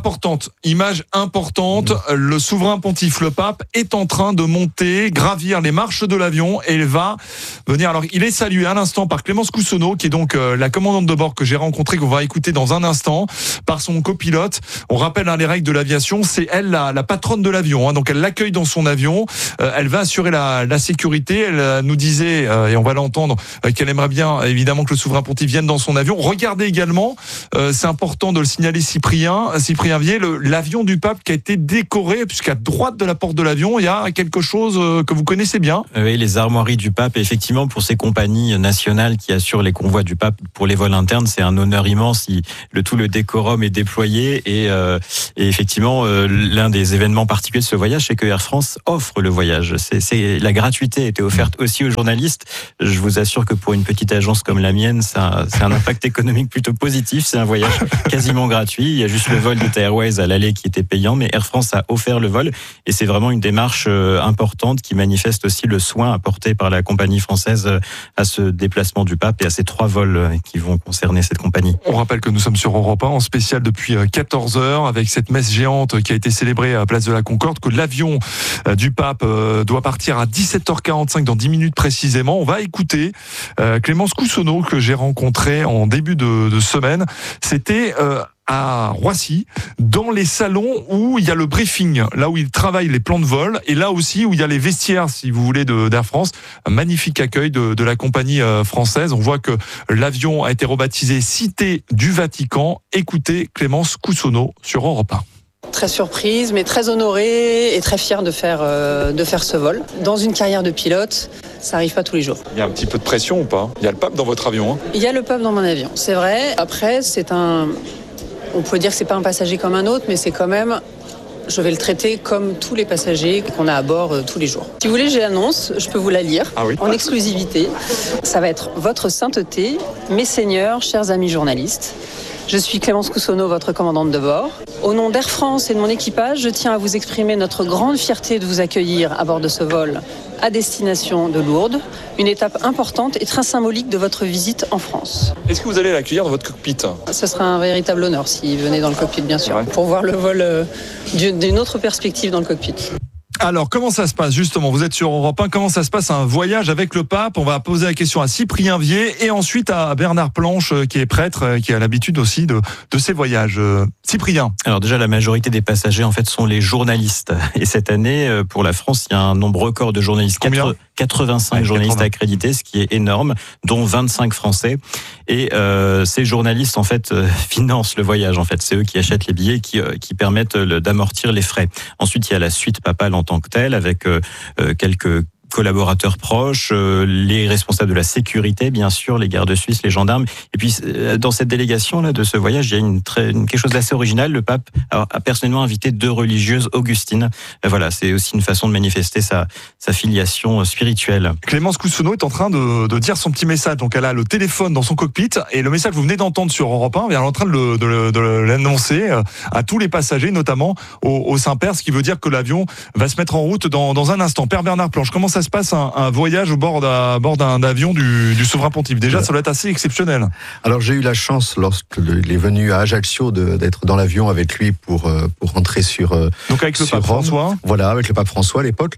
Image importante. Le souverain pontife, le pape, est en train de monter, gravir les marches de l'avion et il va venir. Alors, il est salué à l'instant par Clémence Coussonneau, qui est donc la commandante de bord que j'ai rencontrée, qu'on va écouter dans un instant, par son copilote. On rappelle les règles de l'aviation. C'est elle la patronne de l'avion. Donc, elle l'accueille dans son avion. Elle va assurer la sécurité. Elle nous disait, et on va l'entendre, qu'elle aimerait bien, évidemment, que le souverain pontife vienne dans son avion. Regardez également, c'est important de le signaler, Cyprien Vier, l'avion du pape qui a été décoré, puisqu'à droite de la porte de l'avion, il y a quelque chose que vous connaissez bien. Oui, les armoiries du pape. Et effectivement, pour ces compagnies nationales qui assurent les convois du pape pour les vols internes, c'est un honneur immense. Tout le décorum est déployé et effectivement, l'un des événements particuliers de ce voyage, c'est que Air France offre le voyage. La gratuité était offerte aussi aux journalistes. Je vous assure que pour une petite agence comme la mienne, c'est un impact économique plutôt positif. C'est un voyage quasiment gratuit. Il y a juste le vol d'État Airways à l'aller qui était payant, mais Air France a offert le vol et c'est vraiment une démarche importante qui manifeste aussi le soin apporté par la compagnie française à ce déplacement du pape et à ces 3 vols qui vont concerner cette compagnie. On rappelle que nous sommes sur Europe 1 en spécial depuis 14h avec cette messe géante qui a été célébrée à Place de la Concorde, que l'avion du pape doit partir à 17h45 dans 10 minutes précisément. On va écouter Clémence Coussonneau que j'ai rencontrée en début de semaine. C'était à Roissy, dans les salons où il y a le briefing, là où ils travaillent les plans de vol, et là aussi où il y a les vestiaires, si vous voulez, d'Air France. Un magnifique accueil de la compagnie française. On voit que l'avion a été rebaptisé Cité du Vatican. Écoutez Clémence Coussonneau sur Europe 1. Très surprise, mais très honorée et très fière de faire ce vol. Dans une carrière de pilote, ça arrive pas tous les jours. Il y a un petit peu de pression ou pas ? Il y a le pape dans votre avion, hein ? Il y a le pape dans mon avion, c'est vrai. Après, on peut dire que c'est pas un passager comme un autre, mais c'est quand même, je vais le traiter comme tous les passagers qu'on a à bord tous les jours. Si vous voulez, j'ai l'annonce, je peux vous la lire en exclusivité. Ça va être Votre Sainteté, mes seigneurs, chers amis journalistes. Je suis Clémence Coussonneau, votre commandante de bord. Au nom d'Air France et de mon équipage, je tiens à vous exprimer notre grande fierté de vous accueillir à bord de ce vol à destination de Lourdes, une étape importante et très symbolique de votre visite en France. Est-ce que vous allez l'accueillir dans votre cockpit ? Ce sera un véritable honneur s'il venait dans le cockpit, bien sûr, pour voir le vol d'une autre perspective dans le cockpit. Alors, comment ça se passe justement ? Vous êtes sur Europe 1, comment ça se passe un voyage avec le pape ? On va poser la question à Cyprien Vier et ensuite à Bernard Planche, qui est prêtre, qui a l'habitude aussi de ces voyages. Cyprien. Alors déjà, la majorité des passagers en fait sont les journalistes. Et cette année, pour la France, il y a un nombre record de journalistes. 85 journalistes accrédités, ce qui est énorme, dont 25 Français. Et ces journalistes en fait financent le voyage. En fait, c'est eux qui achètent les billets, qui permettent d'amortir les frais. Ensuite, il y a la suite papale en tant que telle, avec quelques collaborateurs proches, les responsables de la sécurité, bien sûr, les gardes suisses, les gendarmes. Et puis, dans cette délégation-là de ce voyage, il y a quelque chose d'assez original. Le pape a personnellement invité 2 religieuses augustines. Voilà, c'est aussi une façon de manifester sa filiation spirituelle. Clémence Coussonneau est en train de dire son petit message. Donc, elle a le téléphone dans son cockpit et le message que vous venez d'entendre sur Europe 1, elle est en train de l'annoncer à tous les passagers, notamment au Saint-Père, ce qui veut dire que l'avion va se mettre en route dans un instant. Père Bernard Planche, comment ça se passe un voyage au bord d'un avion du souverain pontife? Déjà, ça doit être assez exceptionnel. Alors, j'ai eu la chance, lorsqu'il est venu à Ajaccio, d'être dans l'avion avec lui pour rentrer sur donc avec le pape Rome. François. Voilà, avec le pape François à l'époque.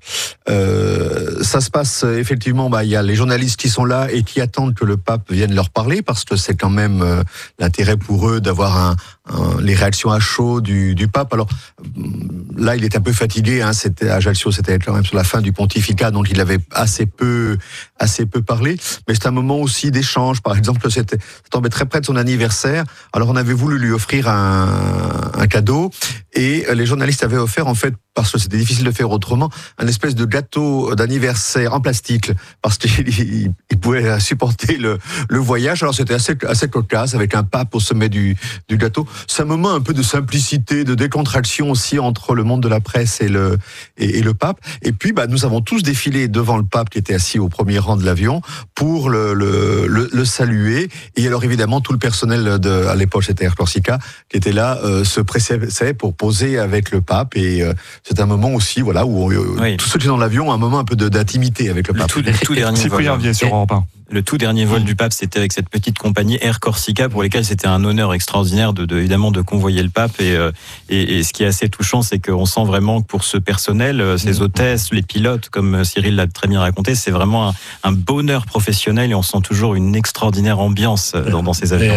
Ça se passe effectivement, il y a les journalistes qui sont là et qui attendent que le pape vienne leur parler, parce que c'est quand même l'intérêt pour eux d'avoir les réactions à chaud du pape. Alors là, il est un peu fatigué. C'était à Ajaccio, c'était quand même sur la fin du pontificat, donc il avait assez peu parlé. Mais c'est un moment aussi d'échange. Par exemple, ça tombait très près de son anniversaire. Alors on avait voulu lui offrir un cadeau, et les journalistes avaient offert, en fait, parce que c'était difficile de faire autrement, un espèce de gâteau d'anniversaire en plastique, parce qu'il pouvait supporter le voyage. Alors c'était assez cocasse, avec un pape au sommet du gâteau. C'est un moment un peu de simplicité, de décontraction aussi entre le monde de la presse et le pape. Et puis, nous avons tous défilé devant le pape, qui était assis au premier rang de l'avion, pour le saluer. Et alors évidemment, tout le personnel à l'époque, c'était Air Corsica, qui était là, se pressait pour poser avec le pape. Et c'est un moment aussi, voilà, où tous ceux qui sont dans l'avion ont un moment un peu d'intimité avec le pape. Le tout dernier vol du pape, c'était avec cette petite compagnie Air Corsica, pour lesquels c'était un honneur extraordinaire évidemment de convoyer le pape. Et ce qui est assez touchant, c'est qu'on sent vraiment que pour ce personnel, ces hôtesses, les pilotes, comme Cyril l'a très bien raconté, c'est vraiment un bonheur professionnel, et on sent toujours une extraordinaire ambiance dans ces avions.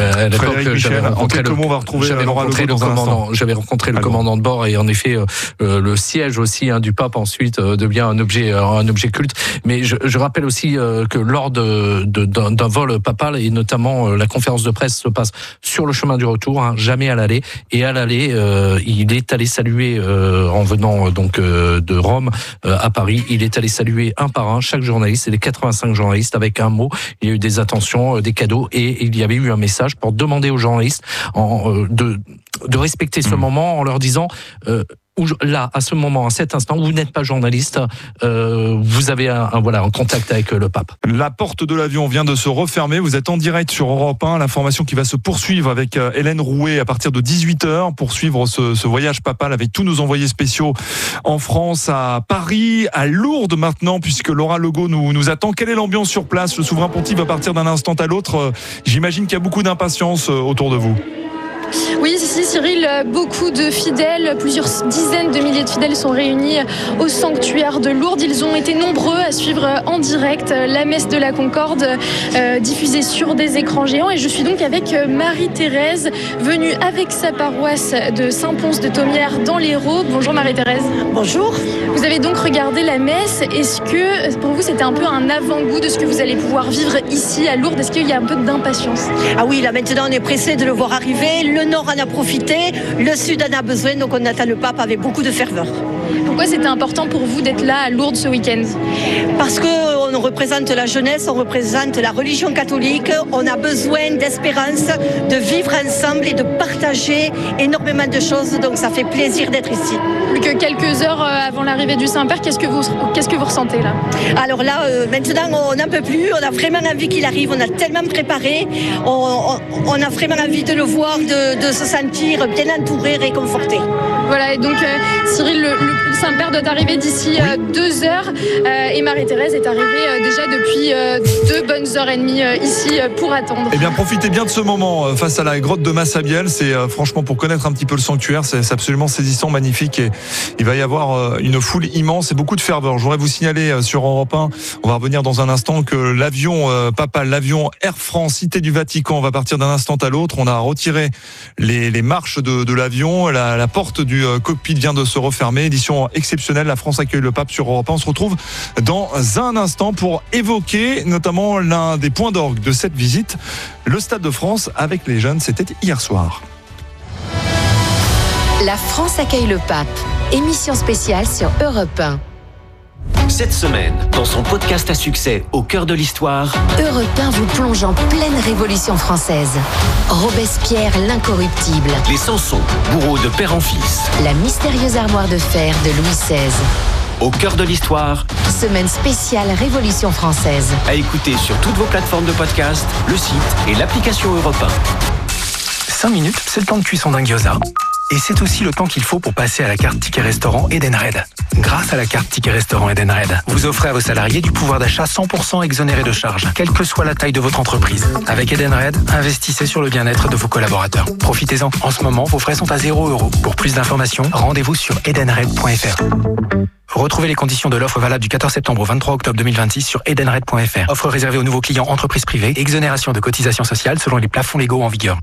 J'avais rencontré le commandant de bord, et en effet, le siège aussi du pape ensuite devient un objet culte. Mais je rappelle aussi que lors d'un vol papal, et notamment la conférence de presse se passe sur le chemin du retour, jamais à l'aller. Et à l'aller, il est allé saluer, en venant de Rome à Paris, il est allé saluer un par un chaque journaliste, et les 85 journalistes, avec un mot. Il y a eu des attentions, des cadeaux, et il y avait eu un message pour demander aux journalistes de respecter ce moment, en leur disant là, à ce moment, à cet instant, vous n'êtes pas journaliste, vous avez un contact avec le pape. La porte de l'avion vient de se refermer. Vous êtes en direct sur Europe 1. L'information qui va se poursuivre avec Hélène Rouet à partir de 18h pour suivre ce voyage papal avec tous nos envoyés spéciaux en France, à Paris, à Lourdes maintenant, puisque Laura Legault nous attend. Quelle est l'ambiance sur place? Le souverain pontife va partir d'un instant à l'autre. J'imagine qu'il y a beaucoup d'impatience autour de vous. Oui, Cyril, beaucoup de fidèles, plusieurs dizaines de milliers de fidèles sont réunis au sanctuaire de Lourdes. Ils ont été nombreux à suivre en direct la messe de la Concorde diffusée sur des écrans géants. Et je suis donc avec Marie-Thérèse, venue avec sa paroisse de Saint-Pons de Thomières dans l'Hérault. Bonjour Marie-Thérèse. Bonjour. Vous avez donc regardé la messe. Est-ce que pour vous c'était un peu un avant-goût de ce que vous allez pouvoir vivre ici à Lourdes? Est-ce qu'il y a un peu d'impatience? Ah oui, là maintenant on est pressé de le voir arriver. Le Nord en a profité, le Sud en a besoin, donc on attend le pape avec beaucoup de ferveur. Pourquoi c'était important pour vous d'être là à Lourdes ce week-end? Parce qu'on représente la jeunesse, on représente la religion catholique, on a besoin d'espérance, de vivre ensemble et de partager énormément de choses, donc ça fait plaisir d'être ici. Plus que quelques heures avant l'arrivée du Saint-Père, qu'est-ce que vous ressentez là? Alors là, maintenant on n'en peut plus, on a vraiment envie qu'il arrive, on a tellement préparé, on a vraiment envie de le voir, de se sentir bien entouré, réconforté. Voilà, et donc Cyril, le Saint-Père doit arriver d'ici 2 heures, et Marie-Thérèse est arrivée déjà depuis 2 bonnes heures et demie ici pour attendre. Eh bien, profitez bien de ce moment face à la grotte de Massabielle. C'est franchement, pour connaître un petit peu le sanctuaire, c'est absolument saisissant, magnifique, et il va y avoir une foule immense et beaucoup de ferveur. Je voudrais vous signaler sur Europe 1, on va revenir dans un instant, que l'avion papal, l'avion Air France Cité du Vatican, va partir d'un instant à l'autre. On a retiré les marches de l'avion, la porte du cockpit vient de se refermer. Édition exceptionnelle, la France accueille le pape sur Europe 1. On se retrouve dans un instant pour évoquer notamment l'un des points d'orgue de cette visite, le Stade de France avec les jeunes. C'était hier soir. La France accueille le pape. Émission spéciale sur Europe 1. Cette semaine, dans son podcast à succès Au cœur de l'histoire, Europe 1 vous plonge en pleine révolution française. Robespierre l'incorruptible. Les Samson, bourreaux de père en fils. La mystérieuse armoire de fer de Louis XVI. Au cœur de l'histoire, semaine spéciale Révolution française. À écouter sur toutes vos plateformes de podcast, le site et l'application Europe 1. 5 minutes, c'est le temps de cuisson d'un gyoza. Et c'est aussi le temps qu'il faut pour passer à la carte Ticket Restaurant Edenred. Grâce à la carte Ticket Restaurant Edenred, vous offrez à vos salariés du pouvoir d'achat 100% exonéré de charges, quelle que soit la taille de votre entreprise. Avec Edenred, investissez sur le bien-être de vos collaborateurs. Profitez-en. En ce moment, vos frais sont à 0 €. Pour plus d'informations, rendez-vous sur edenred.fr. Retrouvez les conditions de l'offre valable du 14 septembre au 23 octobre 2026 sur edenred.fr. Offre réservée aux nouveaux clients entreprises privées. Exonération de cotisations sociales selon les plafonds légaux en vigueur. Ok.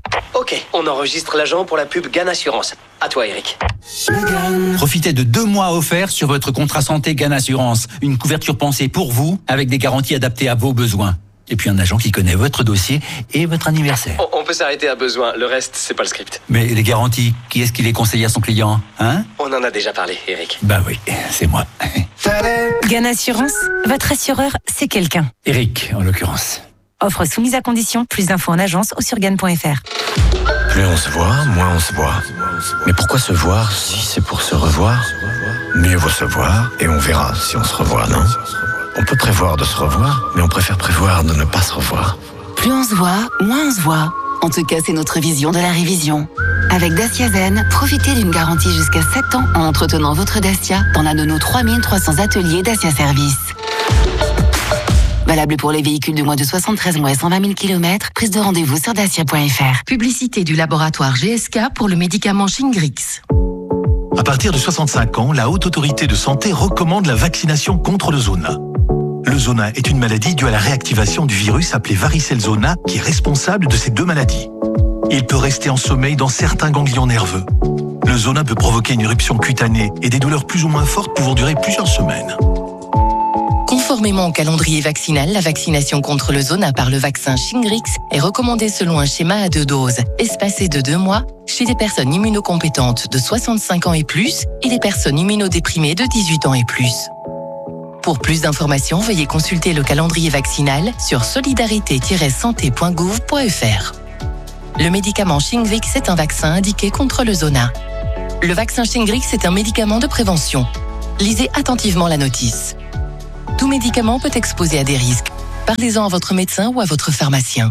Ok, on enregistre l'agent pour la pub GAN Assurance. À toi, Eric. Profitez de 2 mois offerts sur votre contrat santé GAN Assurance. Une couverture pensée pour vous, avec des garanties adaptées à vos besoins. Et puis un agent qui connaît votre dossier et votre anniversaire. On peut s'arrêter à besoin, le reste, c'est pas le script. Mais les garanties, qui est-ce qui les conseille à son client, hein? On en a déjà parlé, Eric. Bah oui, c'est moi. GAN Assurance, votre assureur, c'est quelqu'un. Eric, en l'occurrence. Offre soumise à condition, plus d'infos en agence ou sur GAN.fr. Plus on se voit, moins on se voit. Mais pourquoi se voir si c'est pour se revoir? Mieux vaut se voir et on verra si on se revoit, non? On peut prévoir de se revoir, mais on préfère prévoir de ne pas se revoir. Plus on se voit, moins on se voit. En tout cas, c'est notre vision de la révision. Avec Dacia Zen, profitez d'une garantie jusqu'à 7 ans en entretenant votre Dacia dans l'un de nos 3300 ateliers Dacia Service. Valable pour les véhicules de moins de 73 mois et 120 000 km. Prise de rendez-vous sur dacia.fr. Publicité du laboratoire GSK pour le médicament Shingrix. À partir de 65 ans, la Haute Autorité de Santé recommande la vaccination contre le zona. Le zona est une maladie due à la réactivation du virus appelé varicelle zona qui est responsable de ces 2 maladies. Il peut rester en sommeil dans certains ganglions nerveux. Le zona peut provoquer une éruption cutanée et des douleurs plus ou moins fortes pouvant durer plusieurs semaines. Conformément au calendrier vaccinal, la vaccination contre le zona par le vaccin Shingrix est recommandée selon un schéma à 2 doses, espacé de 2 mois, chez les personnes immunocompétentes de 65 ans et plus et les personnes immunodéprimées de 18 ans et plus. Pour plus d'informations, veuillez consulter le calendrier vaccinal sur solidarité-santé.gouv.fr. Le médicament Shingrix est un vaccin indiqué contre le zona. Le vaccin Shingrix est un médicament de prévention. Lisez attentivement la notice. Tout médicament peut exposer à des risques. Parlez-en à votre médecin ou à votre pharmacien.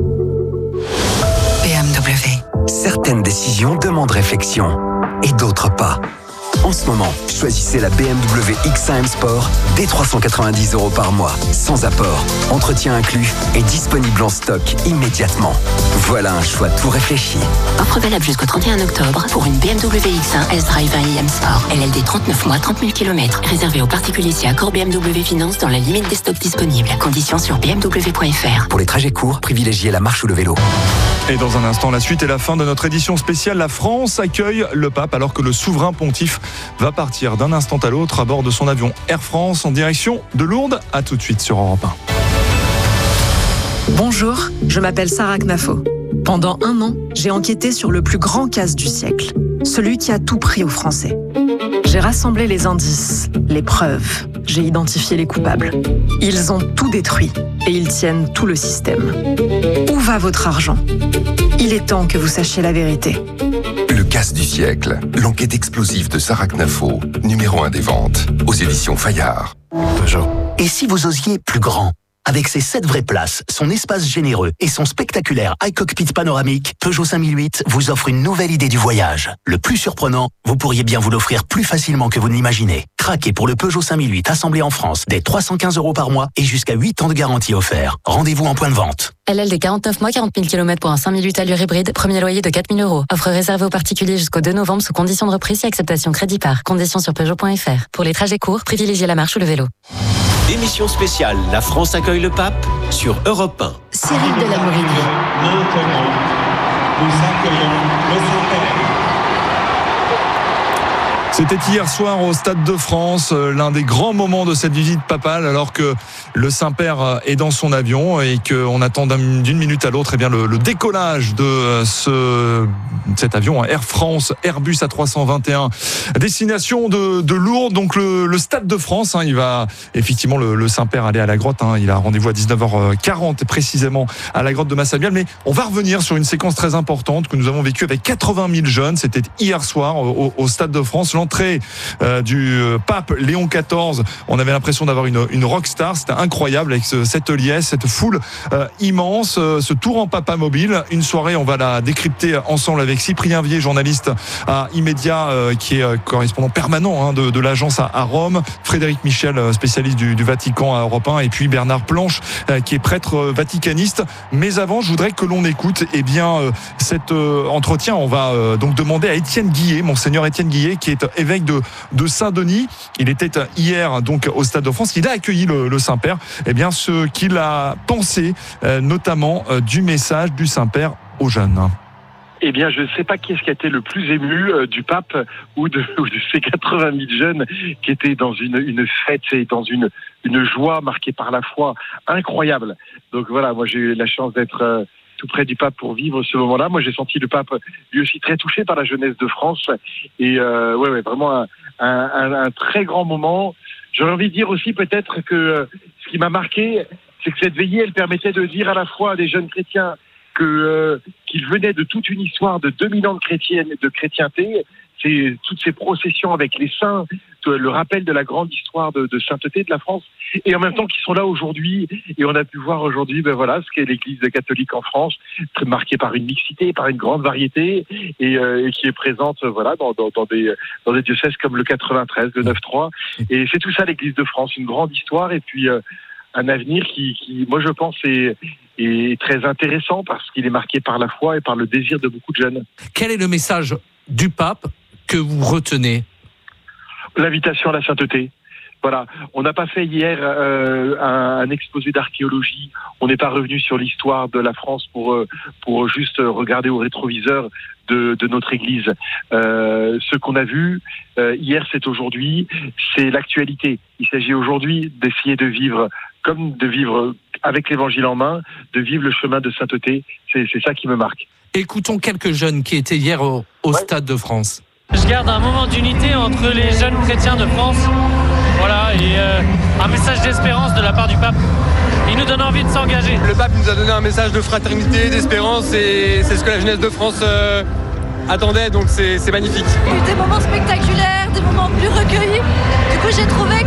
BMW. Certaines décisions demandent réflexion et d'autres pas. En ce moment, choisissez la BMW X1 M Sport dès 390 € par mois, sans apport, entretien inclus et disponible en stock immédiatement. Voilà un choix tout réfléchi. Offre valable jusqu'au 31 octobre pour une BMW X1 S-Drive 1 IM Sport. LLD 39 mois, 30 000 km. Réservé aux particuliers si accord BMW Finance dans la limite des stocks disponibles. Conditions sur bmw.fr. Pour les trajets courts, privilégiez la marche ou le vélo. Et dans un instant, la suite et la fin de notre édition spéciale. La France accueille le pape alors que le souverain pontife va partir d'un instant à l'autre à bord de son avion Air France en direction de Lourdes. À tout de suite sur Europe 1. Bonjour, je m'appelle Sarah Knafo. Pendant 1 an, j'ai enquêté sur le plus grand casse du siècle, celui qui a tout pris aux Français. J'ai rassemblé les indices, les preuves, j'ai identifié les coupables. Ils ont tout détruit et ils tiennent tout le système. Où va votre argent ? Il est temps que vous sachiez la vérité. Le casse du siècle, l'enquête explosive de Sarah Knafo, numéro 1 des ventes, aux éditions Fayard. Peugeot. Et si vous osiez plus grand ? Avec ses 7 vraies places, son espace généreux et son spectaculaire iCockpit panoramique, Peugeot 5008 vous offre une nouvelle idée du voyage. Le plus surprenant, vous pourriez bien vous l'offrir plus facilement que vous ne l'imaginez. Craquez pour le Peugeot 5008 assemblé en France dès 315 € par mois et jusqu'à 8 ans de garantie offert. Rendez-vous en point de vente. LLD 49 mois, 40 000 km pour un 5008 allure hybride, premier loyer de 4 000 €. Offre réservée aux particuliers jusqu'au 2 novembre sous conditions de reprise et acceptation crédit par. Conditions sur Peugeot.fr. Pour les trajets courts, privilégiez la marche ou le vélo. Émission spéciale La France accueille le pape sur Europe 1. Cyril de la Morinie. Maintenant, nous accueillons le Saint-Père. C'était hier soir au Stade de France, l'un des grands moments de cette visite papale, alors que le Saint-Père est dans son avion et qu'on attend d'une minute à l'autre le décollage de cet avion Air France Airbus A321, destination de Lourdes, donc le Stade de France. Il va effectivement le Saint-Père aller à la grotte. Il a rendez-vous à 19h40 précisément à la grotte de Massabielle. Mais on va revenir sur une séquence très importante que nous avons vécue avec 80 000 jeunes. C'était hier soir au Stade de France. L'entrée du pape Léon XIV, on avait l'impression d'avoir une rockstar. C'était incroyable avec cette liesse, cette foule immense, ce tour en papa mobile. Une soirée, on va la décrypter ensemble avec Cyprien Vier, journaliste à Immédia, qui est correspondant permanent de l'agence à Rome, Frédéric Michel, spécialiste du Vatican à Europe 1, et puis Bernard Planche, qui est prêtre vaticaniste. Mais avant, je voudrais que l'on écoute cet entretien. On va donc demander à Étienne Guillet, monseigneur Étienne Guillet, qui est évêque de Saint-Denis. Il était hier donc au Stade de France. Il a accueilli le Saint-Père. Ce qu'il a pensé, notamment du message du Saint-Père aux jeunes. Eh bien, je ne sais pas qui est-ce qui a été le plus ému du pape ou de ces 80 000 jeunes qui étaient dans une fête et dans une joie marquée par la foi incroyable. Donc voilà, moi j'ai eu la chance d'être tout près du pape pour vivre ce moment-là. Moi j'ai senti le pape lui aussi très touché par la jeunesse de France et vraiment un très grand moment. J'aurais envie de dire aussi peut-être que ce qui m'a marqué, c'est que cette veillée, elle permettait de dire à la fois à des jeunes chrétiens qu'ils venaient de toute une histoire de 2000 ans de chrétienté, c'est toutes ces processions avec les saints, le rappel de la grande histoire de sainteté de la France, et en même temps qui sont là aujourd'hui, et on a pu voir aujourd'hui, ce qu'est l'Église catholique en France, très marquée par une mixité, par une grande variété, et qui est présente, dans des diocèses comme le 93, le 9-3, et c'est tout ça l'Église de France, une grande histoire, et puis un avenir qui, moi je pense, est très intéressant parce qu'il est marqué par la foi et par le désir de beaucoup de jeunes. Quel est le message du pape que vous retenez ? L'invitation à la sainteté. Voilà, on n'a pas fait hier un exposé d'archéologie. On n'est pas revenu sur l'histoire de la France pour juste regarder au rétroviseur de notre Église. Ce qu'on a vu hier, c'est aujourd'hui, c'est l'actualité. Il s'agit aujourd'hui d'essayer de vivre avec l'Évangile en main, de vivre le chemin de sainteté. C'est ça qui me marque. Écoutons quelques jeunes qui étaient hier au Stade de France. Je garde un moment d'unité entre les jeunes chrétiens de France. Voilà, et un message d'espérance de la part du pape. Il nous donne envie de s'engager. Le pape nous a donné un message de fraternité, d'espérance, et c'est ce que la jeunesse de France attendait, donc c'est magnifique. Il y a eu des moments spectaculaires, des moments plus recueillis. Du coup, j'ai trouvé